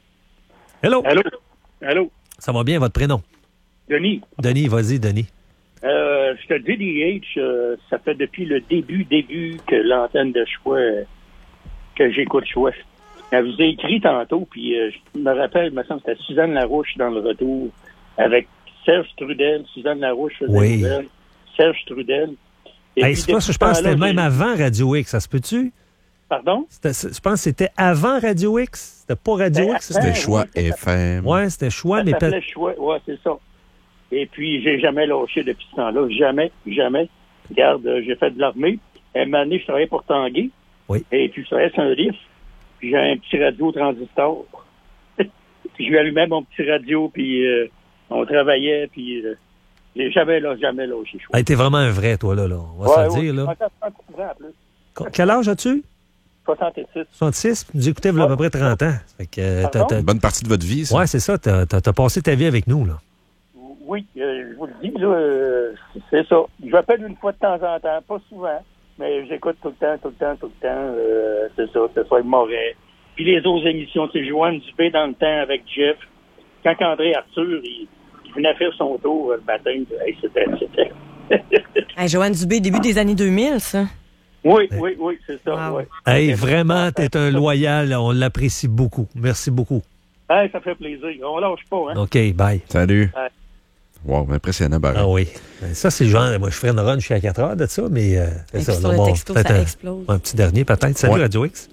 Hello. Allô? Allô? Ça va bien, votre prénom? Denis, Denis, vas-y, Denis. euh, je te dis, D H, euh, ça fait depuis le début, début que l'antenne de choix, euh, que j'écoute choix. Elle vous a écrit tantôt, puis euh, je me rappelle, il me semble que c'était Suzanne Larouche dans le retour, avec Serge Trudel. Suzanne Larouche faisait Oui. nouvelle, Serge Trudel. Et Hey, puis, c'est pas depuis ça, je pense que ce c'était temps-là, même j'ai- avant Radio X, ça se peut-tu? Pardon? C'était- je pense que c'était avant Radio X. C'était pas Radio Ben, X. avant. C'était C'était choix oui, F M. Ouais, c'était choix, Ça mais s'appelait peut- choix, ouais, c'est ça. Et puis, j'ai jamais lâché depuis ce temps-là. Jamais, jamais. Regarde, euh, j'ai fait de l'armée. À un moment donné, je travaillais pour Tanguay. Oui. Et puis, je travaillais sur un livre. Puis, j'ai un petit radio transistor. Puis, je lui allumais mon petit radio, puis euh, on travaillait, puis euh, j'ai jamais, là, jamais lâché choix. Hey, t'es vraiment un vrai, toi, là. là. On va Ouais, se le dire, ouais, là. soixante-six ans, en plus. Qu- Quel âge as-tu? soixante-six. soixante-six? Nous écoutais il y a à peu près trente ans. Fait que, euh, t'as- Pardon? t'as- Une bonne partie de votre vie, ça. Ouais, c'est ça. T'as, t'as- t'as passé ta vie avec nous, là. Oui, euh, je vous le dis, là, euh, c'est ça. Je m'appelle une fois de temps en temps, pas souvent, mais j'écoute tout le temps, tout le temps, tout le temps. Euh, c'est ça, que ce soit Moret. Puis les autres émissions, c'est Joanne Dubé dans le temps avec Jeff. Quand André Arthur, il, il venait faire son tour euh, le matin, hey, c'était... c'était... Hey, Joanne Dubé, début des années deux mille, ça. oui, oui, oui, c'est ça. Wow. Ouais. Hey, Ok. vraiment, t'es un loyal. On l'apprécie beaucoup. Merci beaucoup. Hey, ça fait plaisir. On lâche pas, hein? OK, bye. Salut. Ouais. Wow, impressionnant, Barry. Ah oui. Ben, ça, c'est le genre, moi, je ferais une run jusqu'à quatre heures de ça, mais euh, c'est Et ça. puis sur là, le bon, texto, peut-être ça un, explose. un petit dernier, peut-être. Salut, Ouais. Radio X.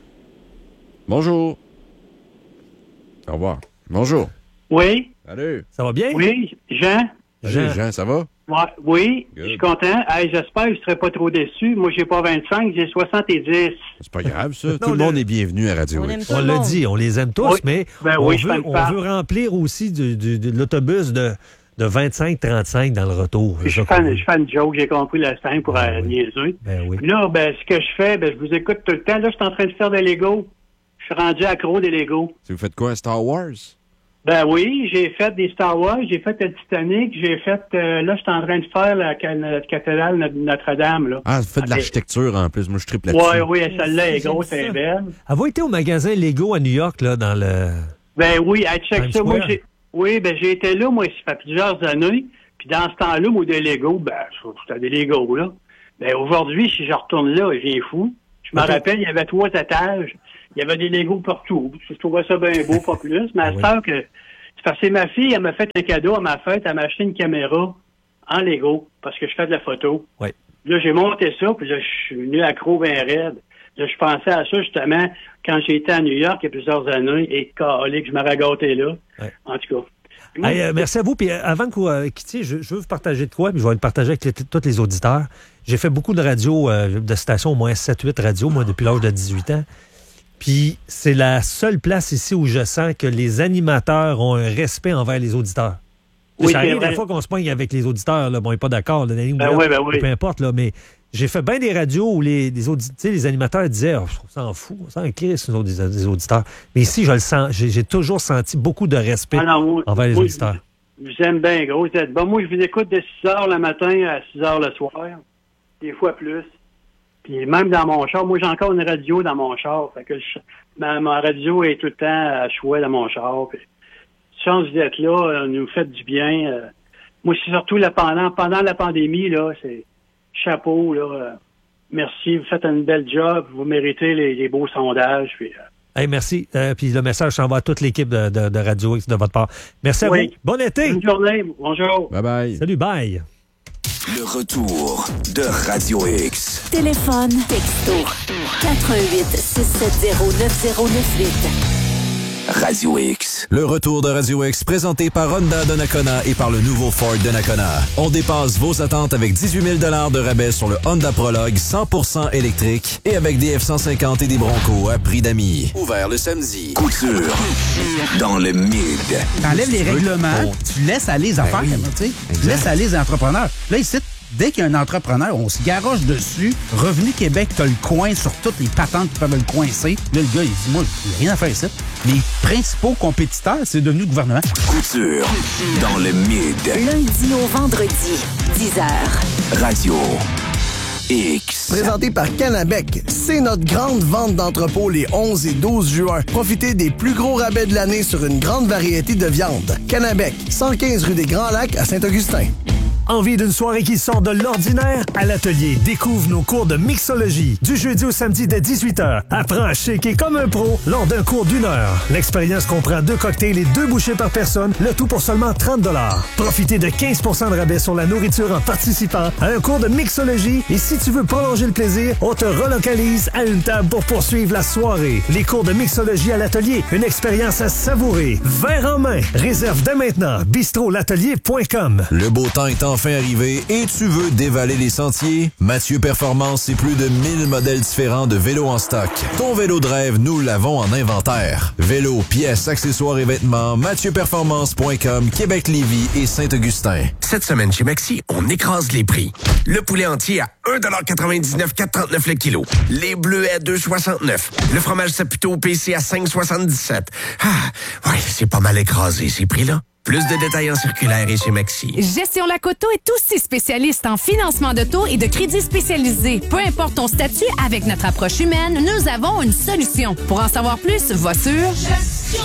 Bonjour. Au revoir. Bonjour. Oui, Salut. Ça va bien? oui, Jean. Salut, Jean. Jean, ça va? Ouais, oui, Good. je suis content. Hey, j'espère que je ne serai pas trop déçu. Moi, j'ai pas vingt-cinq, j'ai soixante-dix. C'est pas grave, ça. Tout Non, le monde le- est bienvenu à Radio On X. aime tout On le l'a monde. dit, on les aime tous, Oui. mais Ben on, oui, je veut, fais une on part. veut remplir aussi du, du- de l'autobus de, de vingt-cinq trente-cinq dans le retour. C'est Je ça qu'on fais, veut. je fais une joke, j'ai compris la scène pour Ben euh, oui. niaiser. Ben oui. Puis là, ben, ce que je fais, ben, je vous écoute tout le temps. Là, je suis en train de faire des Legos. Je suis rendu accro des Legos. Si vous faites quoi, Star Wars? Ben oui, j'ai fait des Star Wars, j'ai fait le Titanic, j'ai fait... euh, là, je suis en train de faire la, ca- notre cathédrale Notre- Notre-Dame, là. Ah, vous faites de Ok. l'architecture en plus. Moi, je triple là-dessus. Ouais, oui, celle-là est J'aime grosse, ça. elle est belle. Avez-vous été au magasin Lego à New York, là, dans le... Ben oui, hey, check Times ça. Moi, Square. j'ai, oui, ben j'ai été là, moi, ça fait plusieurs années. Puis dans ce temps-là, moi, des Legos, ben, c'était des Legos, là. Ben aujourd'hui, si je retourne là, j'ai fou. Je me Ok. rappelle, il y avait trois étages. Il y avait des Legos partout. Je trouvais ça bien beau, pas plus. Mais à Oui. ce temps que... C'est parce que ma fille, elle m'a fait un cadeau à ma fête. Elle m'a acheté une caméra en Lego parce que je fais de la photo. Oui. Là, j'ai monté ça, puis là, je suis venu accro bien raide. Là, je pensais à ça, justement, quand j'étais à New York il y a plusieurs années, et calique, je m'aurais gâté là. Ouais. En tout cas. Puis moi, Hey, euh, merci à vous. Puis euh, avant que vous euh, quittiez, je, je veux vous partager de quoi, puis je vais le partager avec les- tous les auditeurs. J'ai fait beaucoup de radios, euh, de stations, au moins sept huit radios, moi, depuis l'âge de dix-huit ans. Puis c'est la seule place ici où je sens que les animateurs ont un respect envers les auditeurs. Oui, ça c'est arrive vrai. des fois qu'on se poigne avec les auditeurs, là, bon, on n'est pas d'accord, là, Danny, Ben ou oui, là, ben oui. peu importe, là, mais j'ai fait bien des radios où les, les, audi- tu sais, les animateurs disaient oh, on s'en fout, on s'en crisse, nous autres, des, des auditeurs. Mais ici, je le sens, j'ai, j'ai toujours senti beaucoup de respect ah non, moi- envers les moi, auditeurs. Je vous aime bien gros. Vous êtes bon. Moi, je vous écoute de six heures le matin à six heures le soir. Des fois plus. Puis même dans mon char, moi j'ai encore une radio dans mon char. Fait que je- ma, ma radio est tout le temps à choix dans mon char. Puis, chance vous êtes là, euh, nous faites du bien. euh. moi, c'est surtout la, pendant, pendant la pandémie, là, c'est chapeau, là. euh, merci, vous faites un bel job, vous méritez les, les beaux sondages. Puis, euh, Hey, merci. Euh, puis le message s'envoie à toute l'équipe de, de, de Radio X de votre part. Merci à Oui. vous. Bon été. bonne journée, bonjour. Bye bye. Salut, bye. Le retour de Radio X. Téléphone, texto, quatre un huit, six sept zéro, neuf zéro neuf huit. Radio X. Le retour de Radio X, présenté par Honda Donnacona et par le nouveau Ford Donnacona. On dépasse vos attentes avec dix-huit mille dollars de rabais sur le Honda Prologue cent pour cent électrique et avec des F cent cinquante et des Bronco à prix d'amis. Ouvert le samedi. Couture. Dans le mid. T'enlèves les règlements, tu laisses aller les affaires, ben oui. tu sais. Tu laisses aller les entrepreneurs. Là, ici, dès qu'il y a un entrepreneur, on se garoche dessus. Revenu Québec, t'as le coin sur toutes les patentes qui peuvent le coincer. Là, le gars, il dit, moi, il n'y a rien à faire ici. Les principaux compétiteurs, c'est devenu le gouvernement. Couture. Dans le mid. Lundi au vendredi, dix heures. Radio X. Présenté par Canabec, c'est notre grande vente d'entrepôt les onze et douze juin. Profitez des plus gros rabais de l'année sur une grande variété de viandes. Canabec, cent quinze rue des Grands Lacs à Saint-Augustin. Envie d'une soirée qui sort de l'ordinaire? À l'atelier, découvre nos cours de mixologie. Du jeudi au samedi dès dix-huit heures. Apprends à shaker comme un pro lors d'un cours d'une heure. L'expérience comprend deux cocktails et deux bouchées par personne, le tout pour seulement trente dollars. Profitez de quinze pour cent de rabais sur la nourriture en participant à un cours de mixologie. Et si tu veux prolonger le plaisir, on te relocalise à une table pour poursuivre la soirée. Les cours de mixologie à l'atelier, une expérience à savourer. Verre en main. Réserve dès maintenant. bistrot l'atelier point com. Le beau temps est enfin arrivé et tu veux dévaler les sentiers? Mathieu Performance, c'est plus de mille modèles différents de vélos en stock. Ton vélo de rêve, nous l'avons en inventaire. Vélos, pièces, accessoires et vêtements, mathieu performance point com, Québec-Lévis et Saint-Augustin. Cette semaine chez Maxi, on écrase les prix. Le poulet entier à un dollar quatre-vingt-dix-neuf, quatre trente-neuf le kilo. Les bleus à deux soixante-neuf. Le fromage Saputo P C à cinq soixante-dix-sept. Ah, ouais, c'est pas mal écrasé ces prix-là. Plus de détails en circulaire et chez Maxi. Gestion Lacoto est aussi spécialiste en financement d'auto et de crédits spécialisés. Peu importe ton statut, avec notre approche humaine, nous avons une solution. Pour en savoir plus, va sur gestion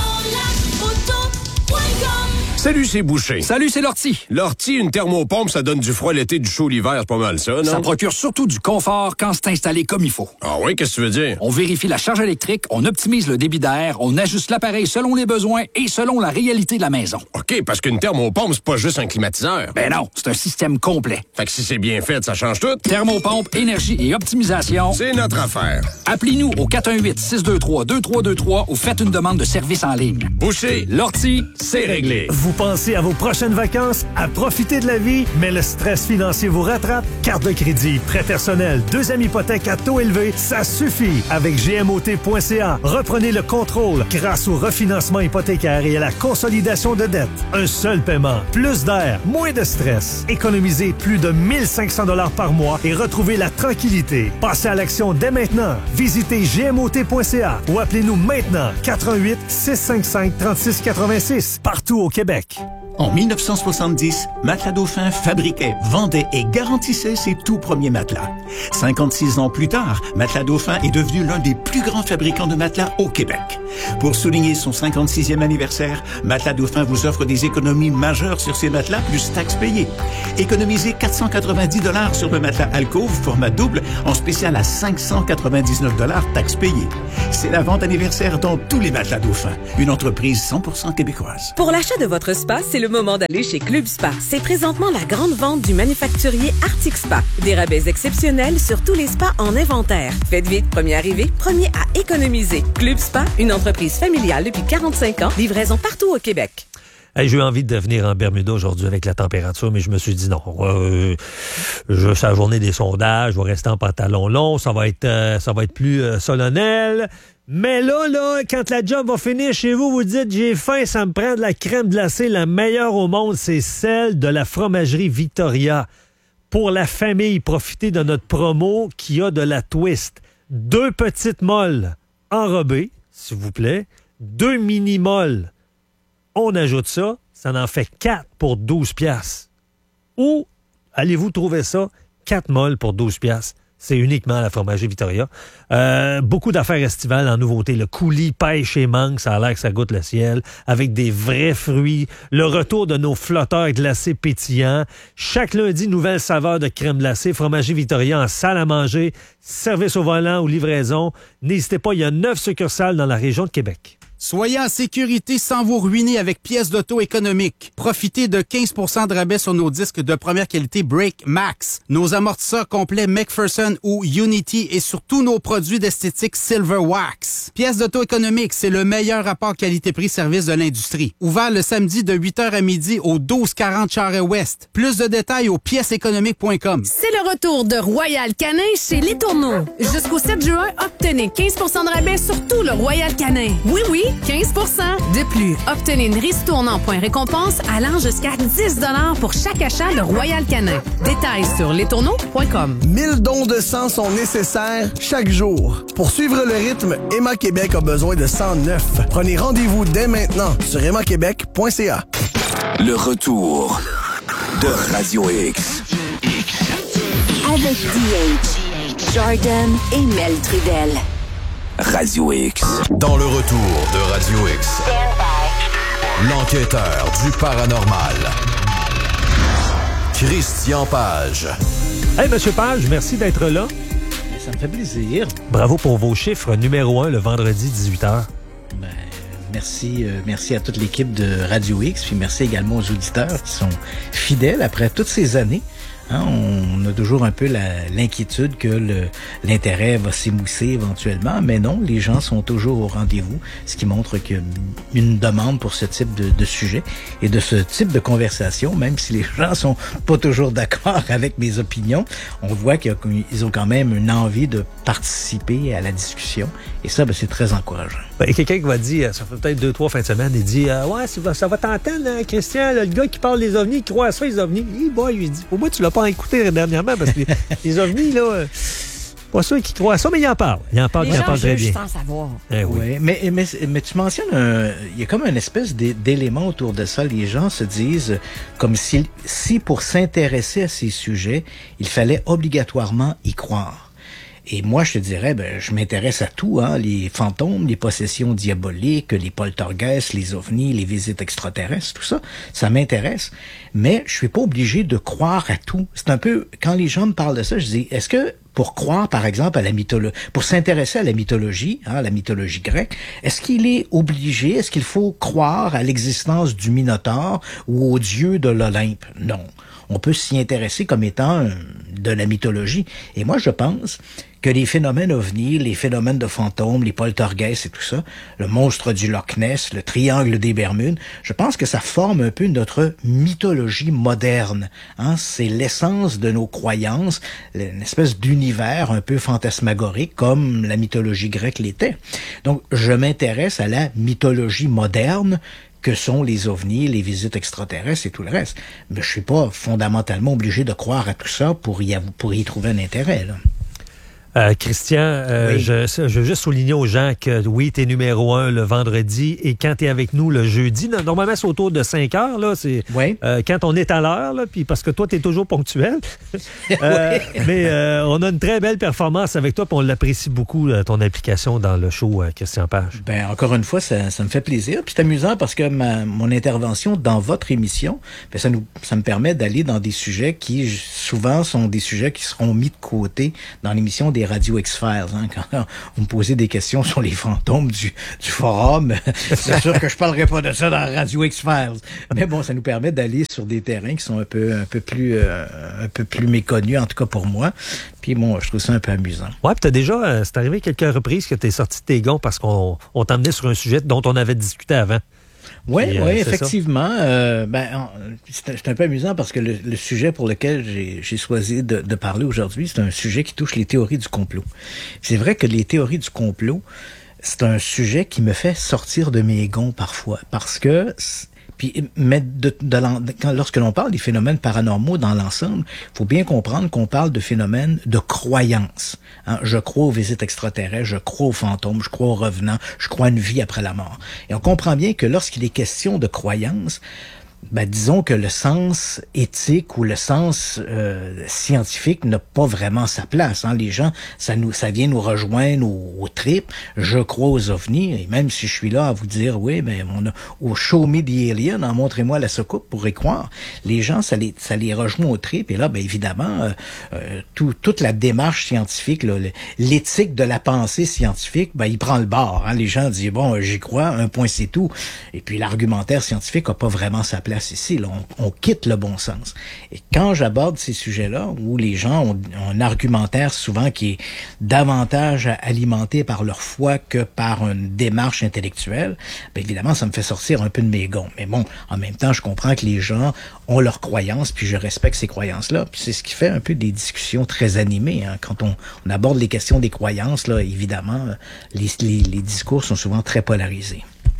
lacoto point com. Salut, c'est Boucher. Salut, c'est Lortie. Lortie, une thermopompe, ça donne du froid l'été, du chaud l'hiver, c'est pas mal ça, non? Ça procure surtout du confort quand c'est installé comme il faut. Ah oui, qu'est-ce que tu veux dire? On vérifie la charge électrique, on optimise le débit d'air, on ajuste l'appareil selon les besoins et selon la réalité de la maison. OK, parce qu'une thermopompe, c'est pas juste un climatiseur. Ben non, c'est un système complet. Fait que si c'est bien fait, ça change tout. Thermopompe, énergie et optimisation. C'est notre affaire. Appelez-nous au quatre un huit, six deux trois, deux trois deux trois ou faites une demande de service en ligne. Boucher, Lortie, c'est réglé. Vous pensez à vos prochaines vacances, à profiter de la vie, mais le stress financier vous rattrape? Carte de crédit, prêt personnel, deuxième hypothèque à taux élevé, ça suffit. Avec G M O T point C A, reprenez le contrôle grâce au refinancement hypothécaire et à la consolidation de dettes. Un seul paiement, plus d'air, moins de stress. Économisez plus de mille cinq cents dollars par mois et retrouvez la tranquillité. Passez à l'action dès maintenant. Visitez G M O T point C A ou appelez-nous maintenant quatre un huit, six cinq cinq, trois six huit six partout au Québec. En mille neuf cent soixante-dix, Matelas Dauphin fabriquait, vendait et garantissait ses tout premiers matelas. cinquante-six ans plus tard, Matelas Dauphin est devenu l'un des plus grands fabricants de matelas au Québec. Pour souligner son cinquante-sixième anniversaire, Matelas Dauphin vous offre des économies majeures sur ses matelas plus taxes payées. Économisez quatre cent quatre-vingt-dix dollars sur le matelas Alcove format double en spécial à cinq cent quatre-vingt-dix-neuf dollars taxes payées. C'est la vente anniversaire dans tous les Matelas Dauphin, une entreprise cent pour cent québécoise. Pour l'achat de votre spa, c'est le moment d'aller chez Club Spa. C'est présentement la grande vente du manufacturier Arctic Spa. Des rabais exceptionnels sur tous les spas en inventaire. Faites vite, premier arrivé, premier à économiser. Club Spa, une entreprise familiale depuis quarante-cinq ans, livraison partout au Québec. Hey, j'ai eu envie de venir en Bermuda aujourd'hui avec la température, mais je me suis dit non. Euh, je c'est la journée des sondages, je vais rester en pantalon long, ça va être euh, ça va être plus euh, solennel. Mais là, là, quand la job va finir chez vous, vous dites j'ai faim, ça me prend de la crème glacée, la meilleure au monde, c'est celle de la fromagerie Victoria. Pour la famille, profitez de notre promo qui a de la twist. Deux petites molles enrobées, s'il vous plaît, deux mini-molles. On ajoute ça, ça en fait quatre pour douze piastres. Où allez-vous trouver ça? quatre molles pour douze piastres. C'est uniquement à la fromagerie Victoria. Euh, beaucoup d'affaires estivales en nouveauté. Le coulis, pêche et mangue, ça a l'air que ça goûte le ciel. Avec des vrais fruits. Le retour de nos flotteurs glacés pétillants. Chaque lundi, nouvelle saveur de crème glacée. Fromagerie Victoria en salle à manger. Service au volant ou livraison. N'hésitez pas, il y a neuf succursales dans la région de Québec. Soyez en sécurité sans vous ruiner avec pièces d'auto économiques. Profitez de quinze pour cent de rabais sur nos disques de première qualité Brake Max, nos amortisseurs complets McPherson ou Unity et sur tous nos produits d'esthétique Silver Wax. Pièces d'auto économiques, c'est le meilleur rapport qualité-prix-service de l'industrie. Ouvert le samedi de huit heures à midi au douze quarante Charest-Ouest. Plus de détails au pièces économiques point com. C'est le retour de Royal Canin chez Les Tourneaux. Jusqu'au sept juin, obtenez quinze pour cent de rabais sur tout le Royal Canin. Oui, oui, quinze pour cent. De plus, obtenez une ristourne en points récompense allant jusqu'à dix dollars pour chaque achat de Royal Canin. Détails sur lestourneaux point com. mille dons de sang sont nécessaires chaque jour. Pour suivre le rythme, Emma Québec a besoin de sang neuf. Prenez rendez-vous dès maintenant sur emma québec point c a. Le retour de Radio X. Avec D H, Jordan et Mel Trudel. Radio X. Dans le retour de Radio X, l'enquêteur du paranormal, Christian Page. Hey, Monsieur Page, merci d'être là. Ça me fait plaisir. Bravo pour vos chiffres numéro un le vendredi dix-huit heures. Ben, merci, euh, merci à toute l'équipe de Radio X, puis merci également aux auditeurs qui sont fidèles après toutes ces années. Hein, on a toujours un peu la, l'inquiétude que le, l'intérêt va s'émousser éventuellement, mais non, les gens sont toujours au rendez-vous, ce qui montre qu'il y a une demande pour ce type de, de sujet et de ce type de conversation, même si les gens sont pas toujours d'accord avec mes opinions. On voit qu'ils ont quand même une envie de participer à la discussion, et ça, ben, c'est très encourageant. Ben, quelqu'un qui va dire, ça fait peut-être deux, trois fins de semaine, il dit euh, « Ouais, ça va, ça va t'entendre, hein, Christian, là, le gars qui parle des ovnis, qui croit à ça, les ovnis. » Il boy, lui dit « Pour moi, tu l'as pas écouté dernièrement, parce que les, les ovnis, là, euh, pas ceux qui croient à ça, mais il en parle. Il en parle, il en parle très bien. Sans savoir. Eh oui. Ouais, mais, mais, mais tu mentionnes, un, il y a comme une espèce d'élément autour de ça. Les gens se disent comme si, si pour s'intéresser à ces sujets, il fallait obligatoirement y croire. Et moi, je te dirais, ben, je m'intéresse à tout, hein, les fantômes, les possessions diaboliques, les poltergeists, les ovnis, les visites extraterrestres, tout ça, ça m'intéresse. Mais je suis pas obligé de croire à tout. C'est un peu, quand les gens me parlent de ça, je dis, est-ce que pour croire, par exemple, à la mythologie, pour s'intéresser à la mythologie, hein, la mythologie grecque, est-ce qu'il est obligé, est-ce qu'il faut croire à l'existence du Minotaure ou au dieu de l'Olympe? Non. On peut s'y intéresser comme étant euh, de la mythologie. Et moi, je pense que les phénomènes ovnis, les phénomènes de fantômes, les poltergeists et tout ça, le monstre du Loch Ness, le triangle des Bermudes, je pense que ça forme un peu notre mythologie moderne. Hein? C'est l'essence de nos croyances, une espèce d'univers un peu fantasmagorique comme la mythologie grecque l'était. Donc, je m'intéresse à la mythologie moderne que sont les ovnis, les visites extraterrestres et tout le reste. Mais je suis pas fondamentalement obligé de croire à tout ça pour y, pour y trouver un intérêt, là. Euh, Christian, euh, oui. je, je veux juste souligner aux gens que oui, t'es numéro un le vendredi et quand t'es avec nous le jeudi, normalement c'est autour de cinq heures, là, c'est oui. euh, quand on est à l'heure, là, puis parce que toi, t'es toujours ponctuel. euh, oui. Mais euh, on a une très belle performance avec toi, puis on l'apprécie beaucoup, là, ton implication dans le show, euh, Christian Page. Ben encore une fois, ça, ça me fait plaisir. Puis c'est amusant parce que ma, mon intervention dans votre émission, ben, ça, nous, ça me permet d'aller dans des sujets qui souvent sont des sujets qui seront mis de côté dans l'émission des Radio X-Files. Hein, quand on me posait des questions sur les fantômes du, du forum, c'est sûr que je parlerai pas de ça dans Radio X-Files. Mais bon, ça nous permet d'aller sur des terrains qui sont un peu, un peu plus, euh, un peu plus méconnus, en tout cas pour moi. Puis bon, je trouve ça un peu amusant. Ouais, puis t'as déjà, euh, c'est arrivé quelques reprises que t'es sorti de tes gonds parce qu'on on t'emmenait sur un sujet dont on avait discuté avant. Oui, euh, oui, effectivement. Euh, ben, c'est, c'est un peu amusant parce que le, le sujet pour lequel j'ai, j'ai choisi de, de parler aujourd'hui, c'est un sujet qui touche les théories du complot. C'est vrai que les théories du complot, c'est un sujet qui me fait sortir de mes gonds parfois parce que... Puis, mais de, de, de, quand, lorsque l'on parle des phénomènes paranormaux dans l'ensemble, il faut bien comprendre qu'on parle de phénomènes de croyance. Hein? Je crois aux visites extraterrestres, je crois aux fantômes, je crois aux revenants, je crois à une vie après la mort. Et on comprend bien que lorsqu'il est question de croyance, Ben, disons que le sens éthique ou le sens euh, scientifique n'a pas vraiment sa place. Hein. Les gens, ça nous, ça vient nous rejoindre au, au trip. Je crois aux ovnis, et même si je suis là à vous dire, oui, mais on a au show me the alien, hein, montrez-moi la soucoupe pour y croire. Les gens, ça les, ça les rejoint au trip. Et là, ben évidemment, euh, euh, tout, toute la démarche scientifique, là, l'éthique de la pensée scientifique, ben il prend le bord. Hein. Les gens disent bon, j'y crois, un point c'est tout. Et puis l'argumentaire scientifique a pas vraiment sa place ici, là, on, on quitte le bon sens. Et quand j'aborde ces sujets-là, où les gens ont, ont un argumentaire souvent qui est davantage alimenté par leur foi que par une démarche intellectuelle, bien évidemment, ça me fait sortir un peu de mes gonds. Mais bon, en même temps, je comprends que les gens ont leurs croyances, puis je respecte ces croyances-là. Puis c'est ce qui fait un peu des discussions très animées. Hein. Quand on, on aborde les questions des croyances, là, évidemment, les, les, les discours sont souvent très polarisés.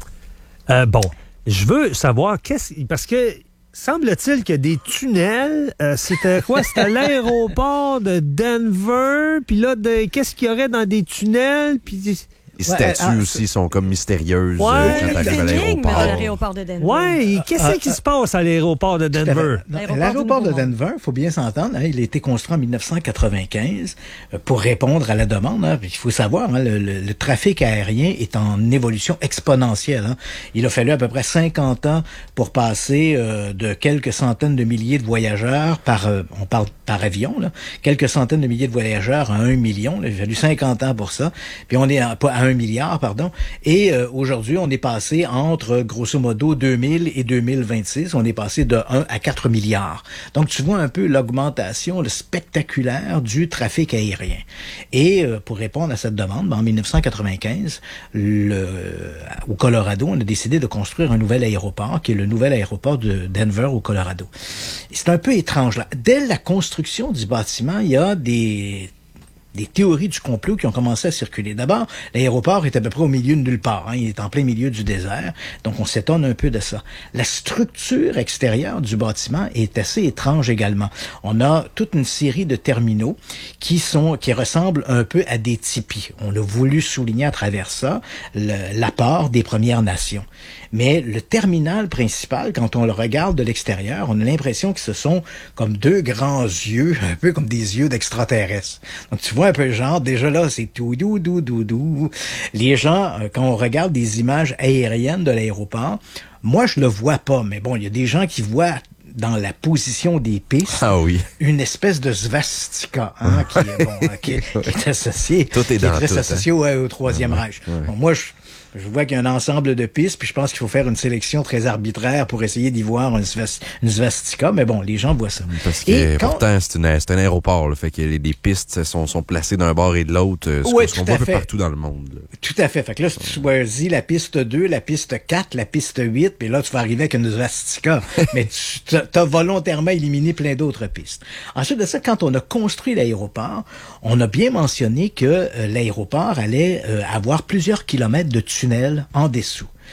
Euh, bon. Je veux savoir, qu'est-ce parce que semble-t-il qu'il y a des tunnels. Euh, c'était quoi? C'était l'aéroport de Denver. Puis là, de, qu'est-ce qu'il y aurait dans des tunnels? Puis Les ouais, statues ah, aussi sont comme mystérieuses ouais, euh, quand t'arrives à l'énigme l'aéroport. à l'aéroport de Denver. Ouais, qu'est-ce Ah, qui se passe à l'aéroport de Denver? L'aéroport, l'aéroport de Denver, il faut bien s'entendre, hein, il a été construit en dix-neuf cent quatre-vingt-quinze euh, pour répondre à la demande. Hein. Il faut savoir, hein, le, le, le trafic aérien est en évolution exponentielle. Hein. Il a fallu à peu près cinquante ans pour passer euh, de quelques centaines de milliers de voyageurs par, euh, on parle par avion, là, quelques centaines de milliers de voyageurs à un million. Là. Il a fallu cinquante ans pour ça. Puis on est à, pas à un milliard, pardon. Et euh, aujourd'hui, on est passé entre, grosso modo, deux mille et deux mille vingt-six. On est passé de un à quatre milliards. Donc, tu vois un peu l'augmentation le spectaculaire du trafic aérien. Et euh, pour répondre à cette demande, ben, en dix-neuf cent quatre-vingt-quinze, le, au Colorado, on a décidé de construire un nouvel aéroport, qui est le nouvel aéroport de Denver, au Colorado. Et c'est un peu étrange, là. Dès la construction du bâtiment, il y a des... des théories du complot qui ont commencé à circuler. D'abord, l'aéroport est à peu près au milieu de nulle part. Hein. Il est en plein milieu du désert. Donc, on s'étonne un peu de ça. La structure extérieure du bâtiment est assez étrange également. On a toute une série de terminaux qui sont, qui ressemblent un peu à des tipis. On a voulu souligner à travers ça le, l'apport des Premières Nations. Mais le terminal principal, quand on le regarde de l'extérieur, on a l'impression que ce sont comme deux grands yeux, un peu comme des yeux d'extraterrestres. Donc, tu vois un peu le genre, déjà là, c'est tout dou dou dou dou. Les gens, quand on regarde des images aériennes de l'aéroport, moi, je le vois pas, mais bon, il y a des gens qui voient dans la position des pistes, ah oui. une espèce de svastika, hein, qui, est, bon, qui, qui est associé, tout est qui dans est très tout, associé hein. au, au Troisième ouais, Reich. Ouais. Bon, moi, je Je vois qu'il y a un ensemble de pistes, puis je pense qu'il faut faire une sélection très arbitraire pour essayer d'y voir une, svast- une svastika, mais bon, les gens voient ça. Parce que et quand... pourtant, c'est, une, c'est un aéroport, là, fait que les, les pistes sont, sont placées d'un bord et de l'autre, ce, ouais, ce qu'on voit un peu partout dans le monde. Là. Tout à fait. Fait que là, si tu choisis la piste deux, la piste quatre, la piste huit, puis là, tu vas arriver avec une svastika, mais tu as volontairement éliminé plein d'autres pistes. Ensuite de ça, quand on a construit l'aéroport, on a bien mentionné que euh, l'aéroport allait euh, avoir plusieurs kilomètres de tunnels en dessous.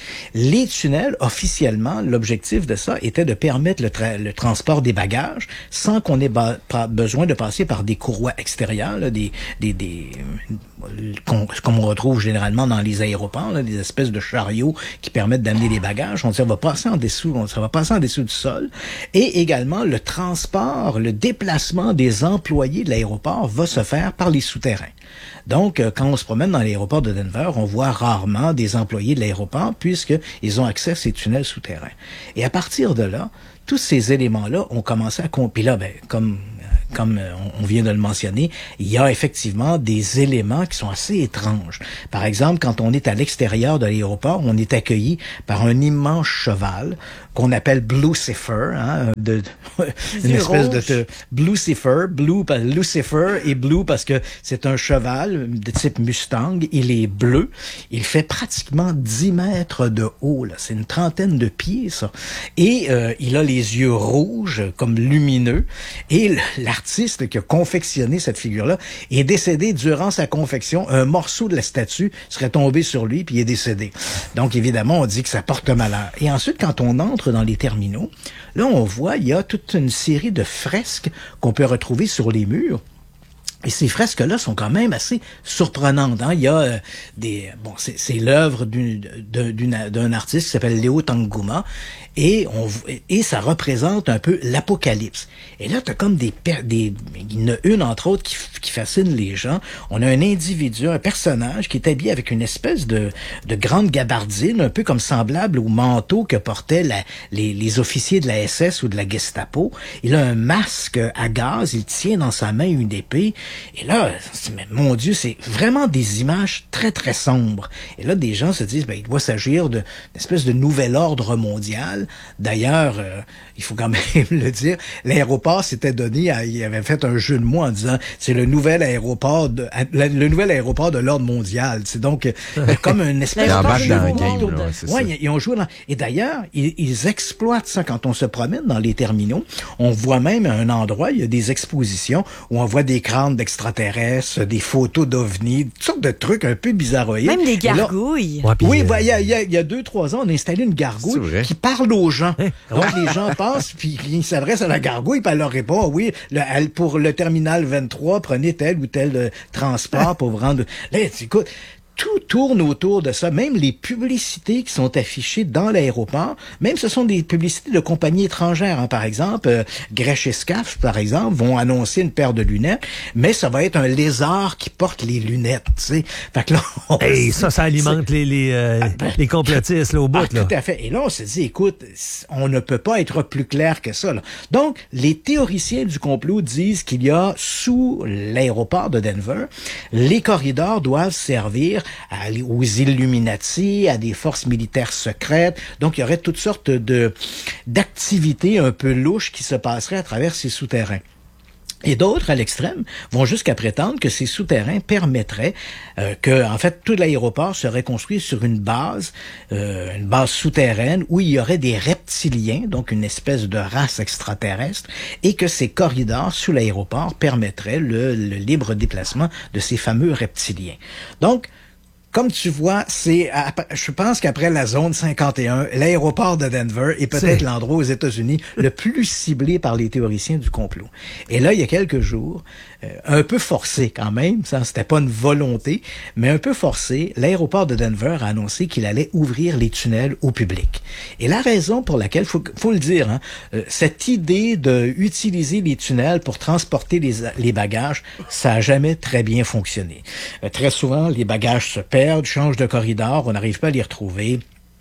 Les tunnels, officiellement, l'objectif de ça était de permettre le, tra- le transport des bagages sans qu'on ait ba- pas besoin de passer par des courroies extérieures, là, des, des, des euh, qu'on, comme on retrouve généralement dans les aéroports, là, des espèces de chariots qui permettent d'amener les bagages. On dit, ça va passer en dessous, on, ça va passer en dessous du sol. Et également, le transport, le déplacement des employés de l'aéroport va se faire par les souterrains. Donc, quand on se promène dans l'aéroport de Denver, on voit rarement des employés de l'aéroport puisqu'ils ont accès à ces tunnels souterrains. Et à partir de là, tous ces éléments-là ont commencé à... Puis là, ben, comme... Comme on vient de le mentionner, il y a effectivement des éléments qui sont assez étranges. Par exemple, quand on est à l'extérieur de l'aéroport, on est accueilli par un immense cheval qu'on appelle Blucifer, hein, de, de une espèce rouge. de Blucifer, Blue, Lucifer et Blue parce que c'est un cheval de type Mustang. Il est bleu. Il fait pratiquement dix mètres de haut. Là. C'est une trentaine de pieds, ça. Et euh, il a les yeux rouges, comme lumineux. Et l'artiste qui a confectionné cette figure-là est décédé durant sa confection. Un morceau de la statue serait tombé sur lui puis il est décédé. Donc, évidemment, on dit que ça porte malheur. Et ensuite, quand on entre dans les terminaux, là, on voit, il y a toute une série de fresques qu'on peut retrouver sur les murs. Et ces fresques-là sont quand même assez surprenantes. Hein? Il y a euh, des... Bon, c'est, c'est l'œuvre d'une, d'une, d'un artiste qui s'appelle Léo Tanguma, et, on, et ça représente un peu l'apocalypse. Et là, t'as comme des... des il y en a une, entre autres, qui, qui fascine les gens. On a un individu, un personnage qui est habillé avec une espèce de, de grande gabardine, un peu comme semblable au manteau que portaient la, les, les officiers de la S S ou de la Gestapo. Il a un masque à gaz, il tient dans sa main une épée. Et là, mon Dieu, c'est vraiment des images très, très sombres. Et là, des gens se disent, ben, il doit s'agir d'une espèce de nouvel ordre mondial. D'ailleurs, euh, il faut quand même le dire, l'aéroport s'était donné, à, il avait fait un jeu de mots en disant, c'est le nouvel aéroport de, le nouvel aéroport de l'ordre mondial. C'est donc euh, comme une espèce de jeu dans de game, mots. là, c'est Ouais, ça. ils, ils ont joué dans... Et d'ailleurs, ils, ils exploitent ça quand on se promène dans les terminaux. On voit même à un endroit, il y a des expositions où on voit des crânes d'extraterrestres, des photos d'ovnis, toutes sortes de trucs un peu bizarroïdes. Même des Et là- gargouilles. Ouais, puis, oui, euh, ben, il y, a, il y, a, il y a deux, trois ans, on a installé une C'est gargouille vrai? qui parle aux gens. Donc, les gens passent, puis ils s'adressent à la gargouille, puis elle leur répond, oui, le, elle, pour le terminal vingt-trois, prenez tel ou tel euh, transport pour vous rendre... Là, écoute, tout tourne autour de ça. Même les publicités qui sont affichées dans l'aéroport, même ce sont des publicités de compagnies étrangères. Hein. Par exemple, euh, Grèche et Scaf, par exemple, vont annoncer une paire de lunettes, mais ça va être un lézard qui porte les lunettes. Tu sais. Fait que là, on Hey, se ça, dit, ça alimente les, les, euh, les complotistes là, au bout. ah, là. tout à fait. Et là, on se dit, écoute, on ne peut pas être plus clair que ça. Là. Donc, les théoriciens du complot disent qu'il y a, sous l'aéroport de Denver, les corridors doivent servir à, aux Illuminati, à des forces militaires secrètes. Donc, il y aurait toutes sortes de d'activités un peu louches qui se passeraient à travers ces souterrains. Et d'autres, à l'extrême, vont jusqu'à prétendre que ces souterrains permettraient euh, que, en fait, tout l'aéroport serait construit sur une base, euh, une base souterraine où il y aurait des reptiliens, donc une espèce de race extraterrestre, et que ces corridors sous l'aéroport permettraient le, le libre déplacement de ces fameux reptiliens. Donc, comme tu vois, c'est, je pense qu'après la zone cinquante et un, l'aéroport de Denver est peut-être C'est... l'endroit aux États-Unis le plus ciblé par les théoriciens du complot. Et là, il y a quelques jours, euh, un peu forcé quand même, ça, c'était pas une volonté, mais un peu forcé, l'aéroport de Denver a annoncé qu'il allait ouvrir les tunnels au public. Et la raison pour laquelle, faut, faut le dire, hein, euh, cette idée de utiliser les tunnels pour transporter les, les bagages, ça a jamais très bien fonctionné. Euh, très souvent, les bagages se perdent, change de corridor, on n'arrive pas à les retrouver.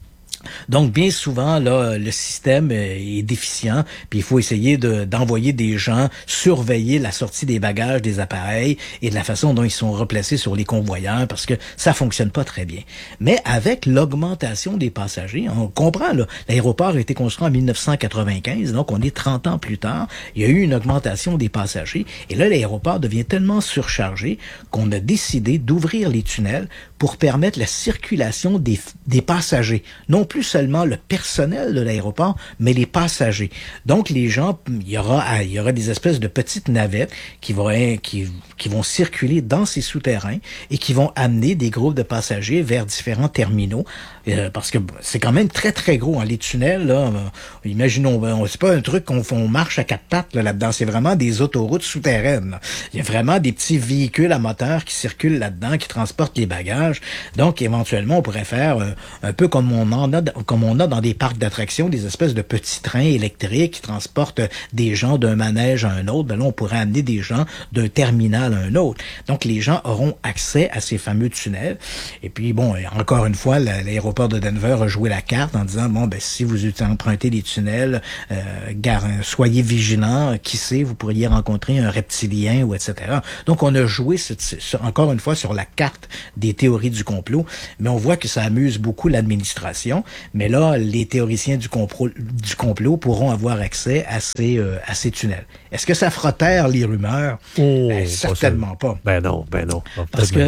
Donc, bien souvent, là, le système est déficient, puis il faut essayer de, d'envoyer des gens surveiller la sortie des bagages des appareils et de la façon dont ils sont replacés sur les convoyeurs, parce que ça fonctionne pas très bien. Mais avec l'augmentation des passagers, on comprend, là, l'aéroport a été construit en dix-neuf cent quatre-vingt-quinze, donc on est trente ans plus tard, il y a eu une augmentation des passagers, et là, l'aéroport devient tellement surchargé qu'on a décidé d'ouvrir les tunnels pour permettre la circulation des, des passagers, non plus seulement le personnel de l'aéroport, mais les passagers. Donc, les gens, il y aura, il y aura des espèces de petites navettes qui vont, qui, qui vont circuler dans ces souterrains et qui vont amener des groupes de passagers vers différents terminaux, euh, parce que c'est quand même très, très gros. Hein, les tunnels, là, euh, imaginons, euh, c'est pas un truc qu'on on marche à quatre pattes là, là-dedans, c'est vraiment des autoroutes souterraines. Là. Il y a vraiment des petits véhicules à moteur qui circulent là-dedans, qui transportent les bagages. Donc, éventuellement, on pourrait faire euh, un peu comme on en a comme on a dans des parcs d'attractions, des espèces de petits trains électriques qui transportent des gens d'un manège à un autre. Ben là, on pourrait amener des gens d'un terminal à un autre. Donc, les gens auront accès à ces fameux tunnels. Et puis, bon, encore une fois, l'aéroport de Denver a joué la carte en disant, bon, ben si vous empruntez des tunnels, euh, gar- soyez vigilants. Qui sait, vous pourriez rencontrer un reptilien ou et cetera. Donc, on a joué, ce, ce, encore une fois, sur la carte des théories du complot. Mais on voit que ça amuse beaucoup l'administration. Mais là, les théoriciens du complot, du complot pourront avoir accès à ces, euh, à ces tunnels. Est-ce que ça fera taire les rumeurs? Oh, ben, certainement pas. Ben non, ben non. Parce que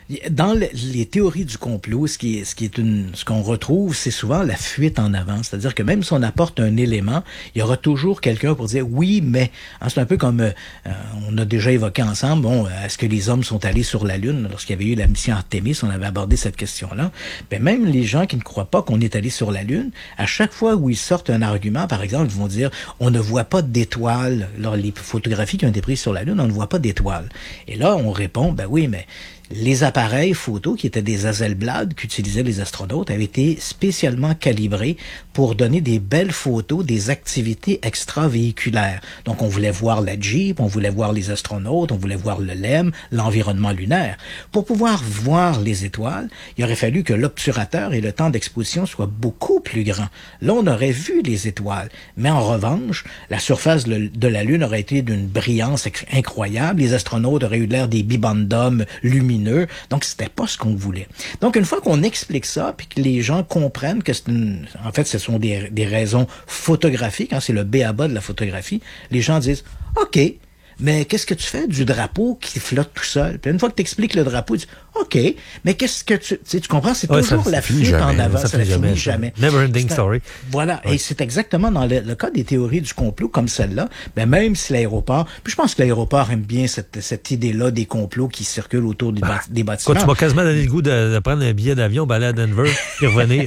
Dans le, les théories du complot, ce qui est, ce qui est une, ce qu'on retrouve, c'est souvent la fuite en avant. C'est-à-dire que même si on apporte un élément, il y aura toujours quelqu'un pour dire oui, mais. Hein, c'est un peu comme euh, on a déjà évoqué ensemble. Bon, est-ce que les hommes sont allés sur la Lune lorsqu'il y avait eu la mission Artemis? On avait abordé cette question-là. Ben même les gens qui ne croient pas qu'on est allé sur la Lune, à chaque fois où ils sortent un argument, par exemple, ils vont dire on ne voit pas d'étoiles. Alors, les photographies qui ont été prises sur la Lune, on ne voit pas d'étoiles. Et là, on répond ben oui, mais les appareils photo qui étaient des Hasselblad qu'utilisaient les astronautes avaient été spécialement calibrés pour donner des belles photos des activités extravéhiculaires. Donc, on voulait voir la Jeep, on voulait voir les astronautes, on voulait voir le L E M, l'environnement lunaire. Pour pouvoir voir les étoiles, il aurait fallu que l'obturateur et le temps d'exposition soient beaucoup plus grands. Là, on aurait vu les étoiles. Mais en revanche, la surface de la Lune aurait été d'une brillance incroyable. Les astronautes auraient eu l'air des bibendums lumineux. Donc, c'était pas ce qu'on voulait. Donc, une fois qu'on explique ça, puis que les gens comprennent que c'est une... En fait, ce sont des, des raisons photographiques, hein, c'est le b a ba de la photographie, les gens disent « OK, mais qu'est-ce que tu fais du drapeau qui flotte tout seul? » Puis une fois que tu expliques le drapeau, tu dis « OK, mais qu'est-ce que tu... » Tu sais, tu comprends? C'est ouais, toujours ça, la fuite jamais, en avant. Ça, ça ne finit jamais. jamais. Never ending story. Voilà. Ouais. Et c'est exactement dans le, le cas des théories du complot comme celle-là. Ben, même si l'aéroport... Puis je pense que l'aéroport aime bien cette, cette idée-là des complots qui circulent autour des, ah. bat- des bâtiments. Quoi, tu m'as quasiment donné le goût de, de prendre un billet d'avion, aller à Denver, puis revenir.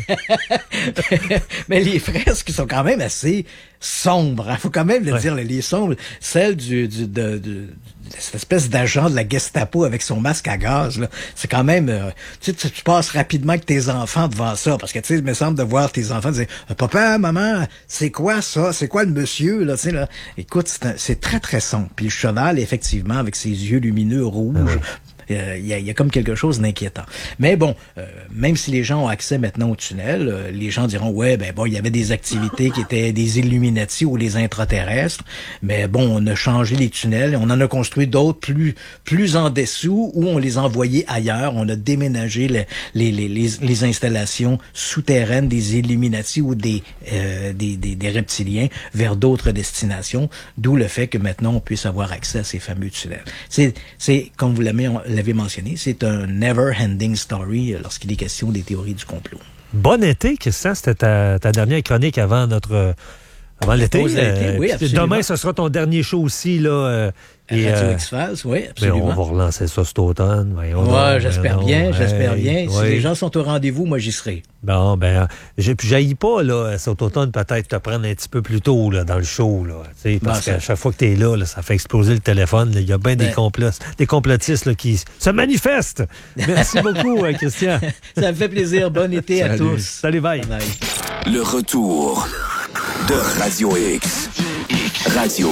Mais les fresques sont quand même assez sombres. Il hein. faut quand même le ouais. dire, les sombres. Celle du, du, de, de, cette espèce d'agent de la Gestapo avec son masque à gaz, là, c'est quand même... Euh, tu sais, tu passes rapidement avec tes enfants devant ça, parce que, tu sais, il me semble de voir tes enfants dire « Papa, maman, c'est quoi ça? C'est quoi le monsieur? » là, tu sais, là. Écoute, c'est, un, c'est très, très sombre. Puis le cheval, effectivement, avec ses yeux lumineux rouges... Ah ouais. Il euh, y, y a comme quelque chose d'inquiétant. Mais bon, euh, même si les gens ont accès maintenant au tunnel, euh, les gens diront, ouais, ben bon, il y avait des activités qui étaient des Illuminati ou les intraterrestres, mais bon, on a changé les tunnels, et on en a construit d'autres plus plus en dessous, où on les a envoyés ailleurs, on a déménagé les, les, les, les, les installations souterraines des Illuminati ou des, euh, des, des, des reptiliens vers d'autres destinations, d'où le fait que maintenant on puisse avoir accès à ces fameux tunnels. C'est, c'est comme vous l'avez l'avez mentionné, c'est un never-ending story lorsqu'il est question des théories du complot. Bon été, Christian. C'était ta, ta dernière chronique avant notre avant l'été. Euh, oui, demain, ce sera ton dernier show aussi, là. Euh, et, Radio euh, X-Files, oui, absolument. Mais on va relancer ça cet automne. Voyons ouais, donc, j'espère voyons bien, donc. j'espère hey, bien. Si ouais. les gens sont au rendez-vous, moi, j'y serai. Bon, ben, je j'haïs pas, là, cet automne, peut-être te prendre un petit peu plus tôt, là, dans le show, là. Parce bon, qu'à chaque fois que t'es là, là, ça fait exploser le téléphone. Il y a bien ben, des, complots, des complotistes, là, qui se manifestent. Merci beaucoup, Christian. Ça me fait plaisir. Bon été Salut. à tous. Salut, bye. bye. Le retour de Radio X. Radio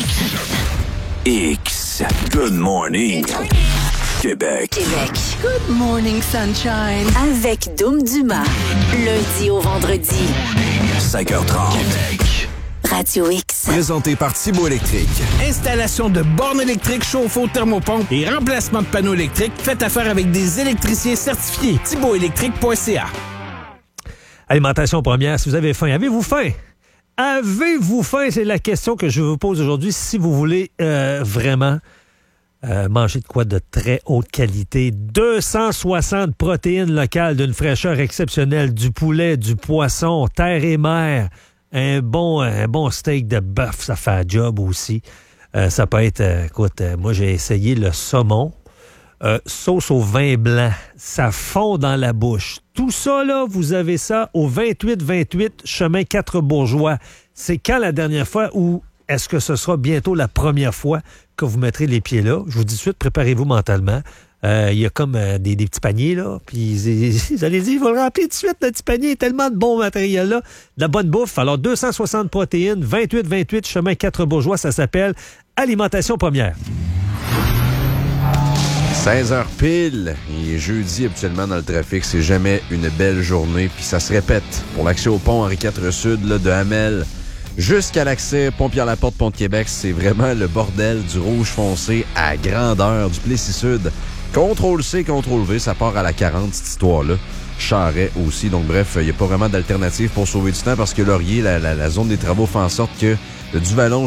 X. Good morning. Québec. Québec. Good morning, sunshine. Avec Dom Dumas. Lundi au vendredi. cinq heures trente. Québec. Radio X. Présenté par Thibault Électrique. Installation de bornes électriques, chauffe-eau, thermopompe et remplacement de panneaux électriques. Faites affaire avec des électriciens certifiés. thibault électrique point c a. Alimentation première, si vous avez faim. Avez-vous faim? Avez-vous faim? C'est la question que je vous pose aujourd'hui. Si vous voulez euh, vraiment euh, manger de quoi de très haute qualité, deux cent soixante protéines locales d'une fraîcheur exceptionnelle, du poulet, du poisson, terre et mer, un bon, un bon steak de bœuf, ça fait un job aussi. Euh, ça peut être, euh, écoute, euh, moi j'ai essayé le saumon. Euh, sauce au vin blanc, ça fond dans la bouche. Tout ça, là, vous avez ça au vingt-huit vingt-huit chemin quatre Bourgeois. C'est quand la dernière fois ou est-ce que ce sera bientôt la première fois que vous mettrez les pieds là? Je vous dis tout de suite, préparez-vous mentalement. Il euh, y a comme euh, des, des petits paniers, là, puis vous allez dire, il faut le remplir tout de suite, le petit panier, tellement de bon matériel, là, de la bonne bouffe. Alors, deux cent soixante protéines, vingt-huit vingt-huit chemin quatre Bourgeois, ça s'appelle Alimentation première. seize heures pile, et jeudi habituellement dans le trafic, c'est jamais une belle journée, puis ça se répète pour l'accès au pont Henri quatre Sud, là, de Hamel jusqu'à l'accès Pont-Pierre-Laporte, Pont de Québec, c'est vraiment le bordel du rouge foncé à grandeur du Plessis-Sud. contrôle C, contrôle V, ça part à la quarante, cette histoire-là. Charret aussi, donc bref, il n'y a pas vraiment d'alternative pour sauver du temps parce que Laurier, la, la, la zone des travaux fait en sorte que le Duvalon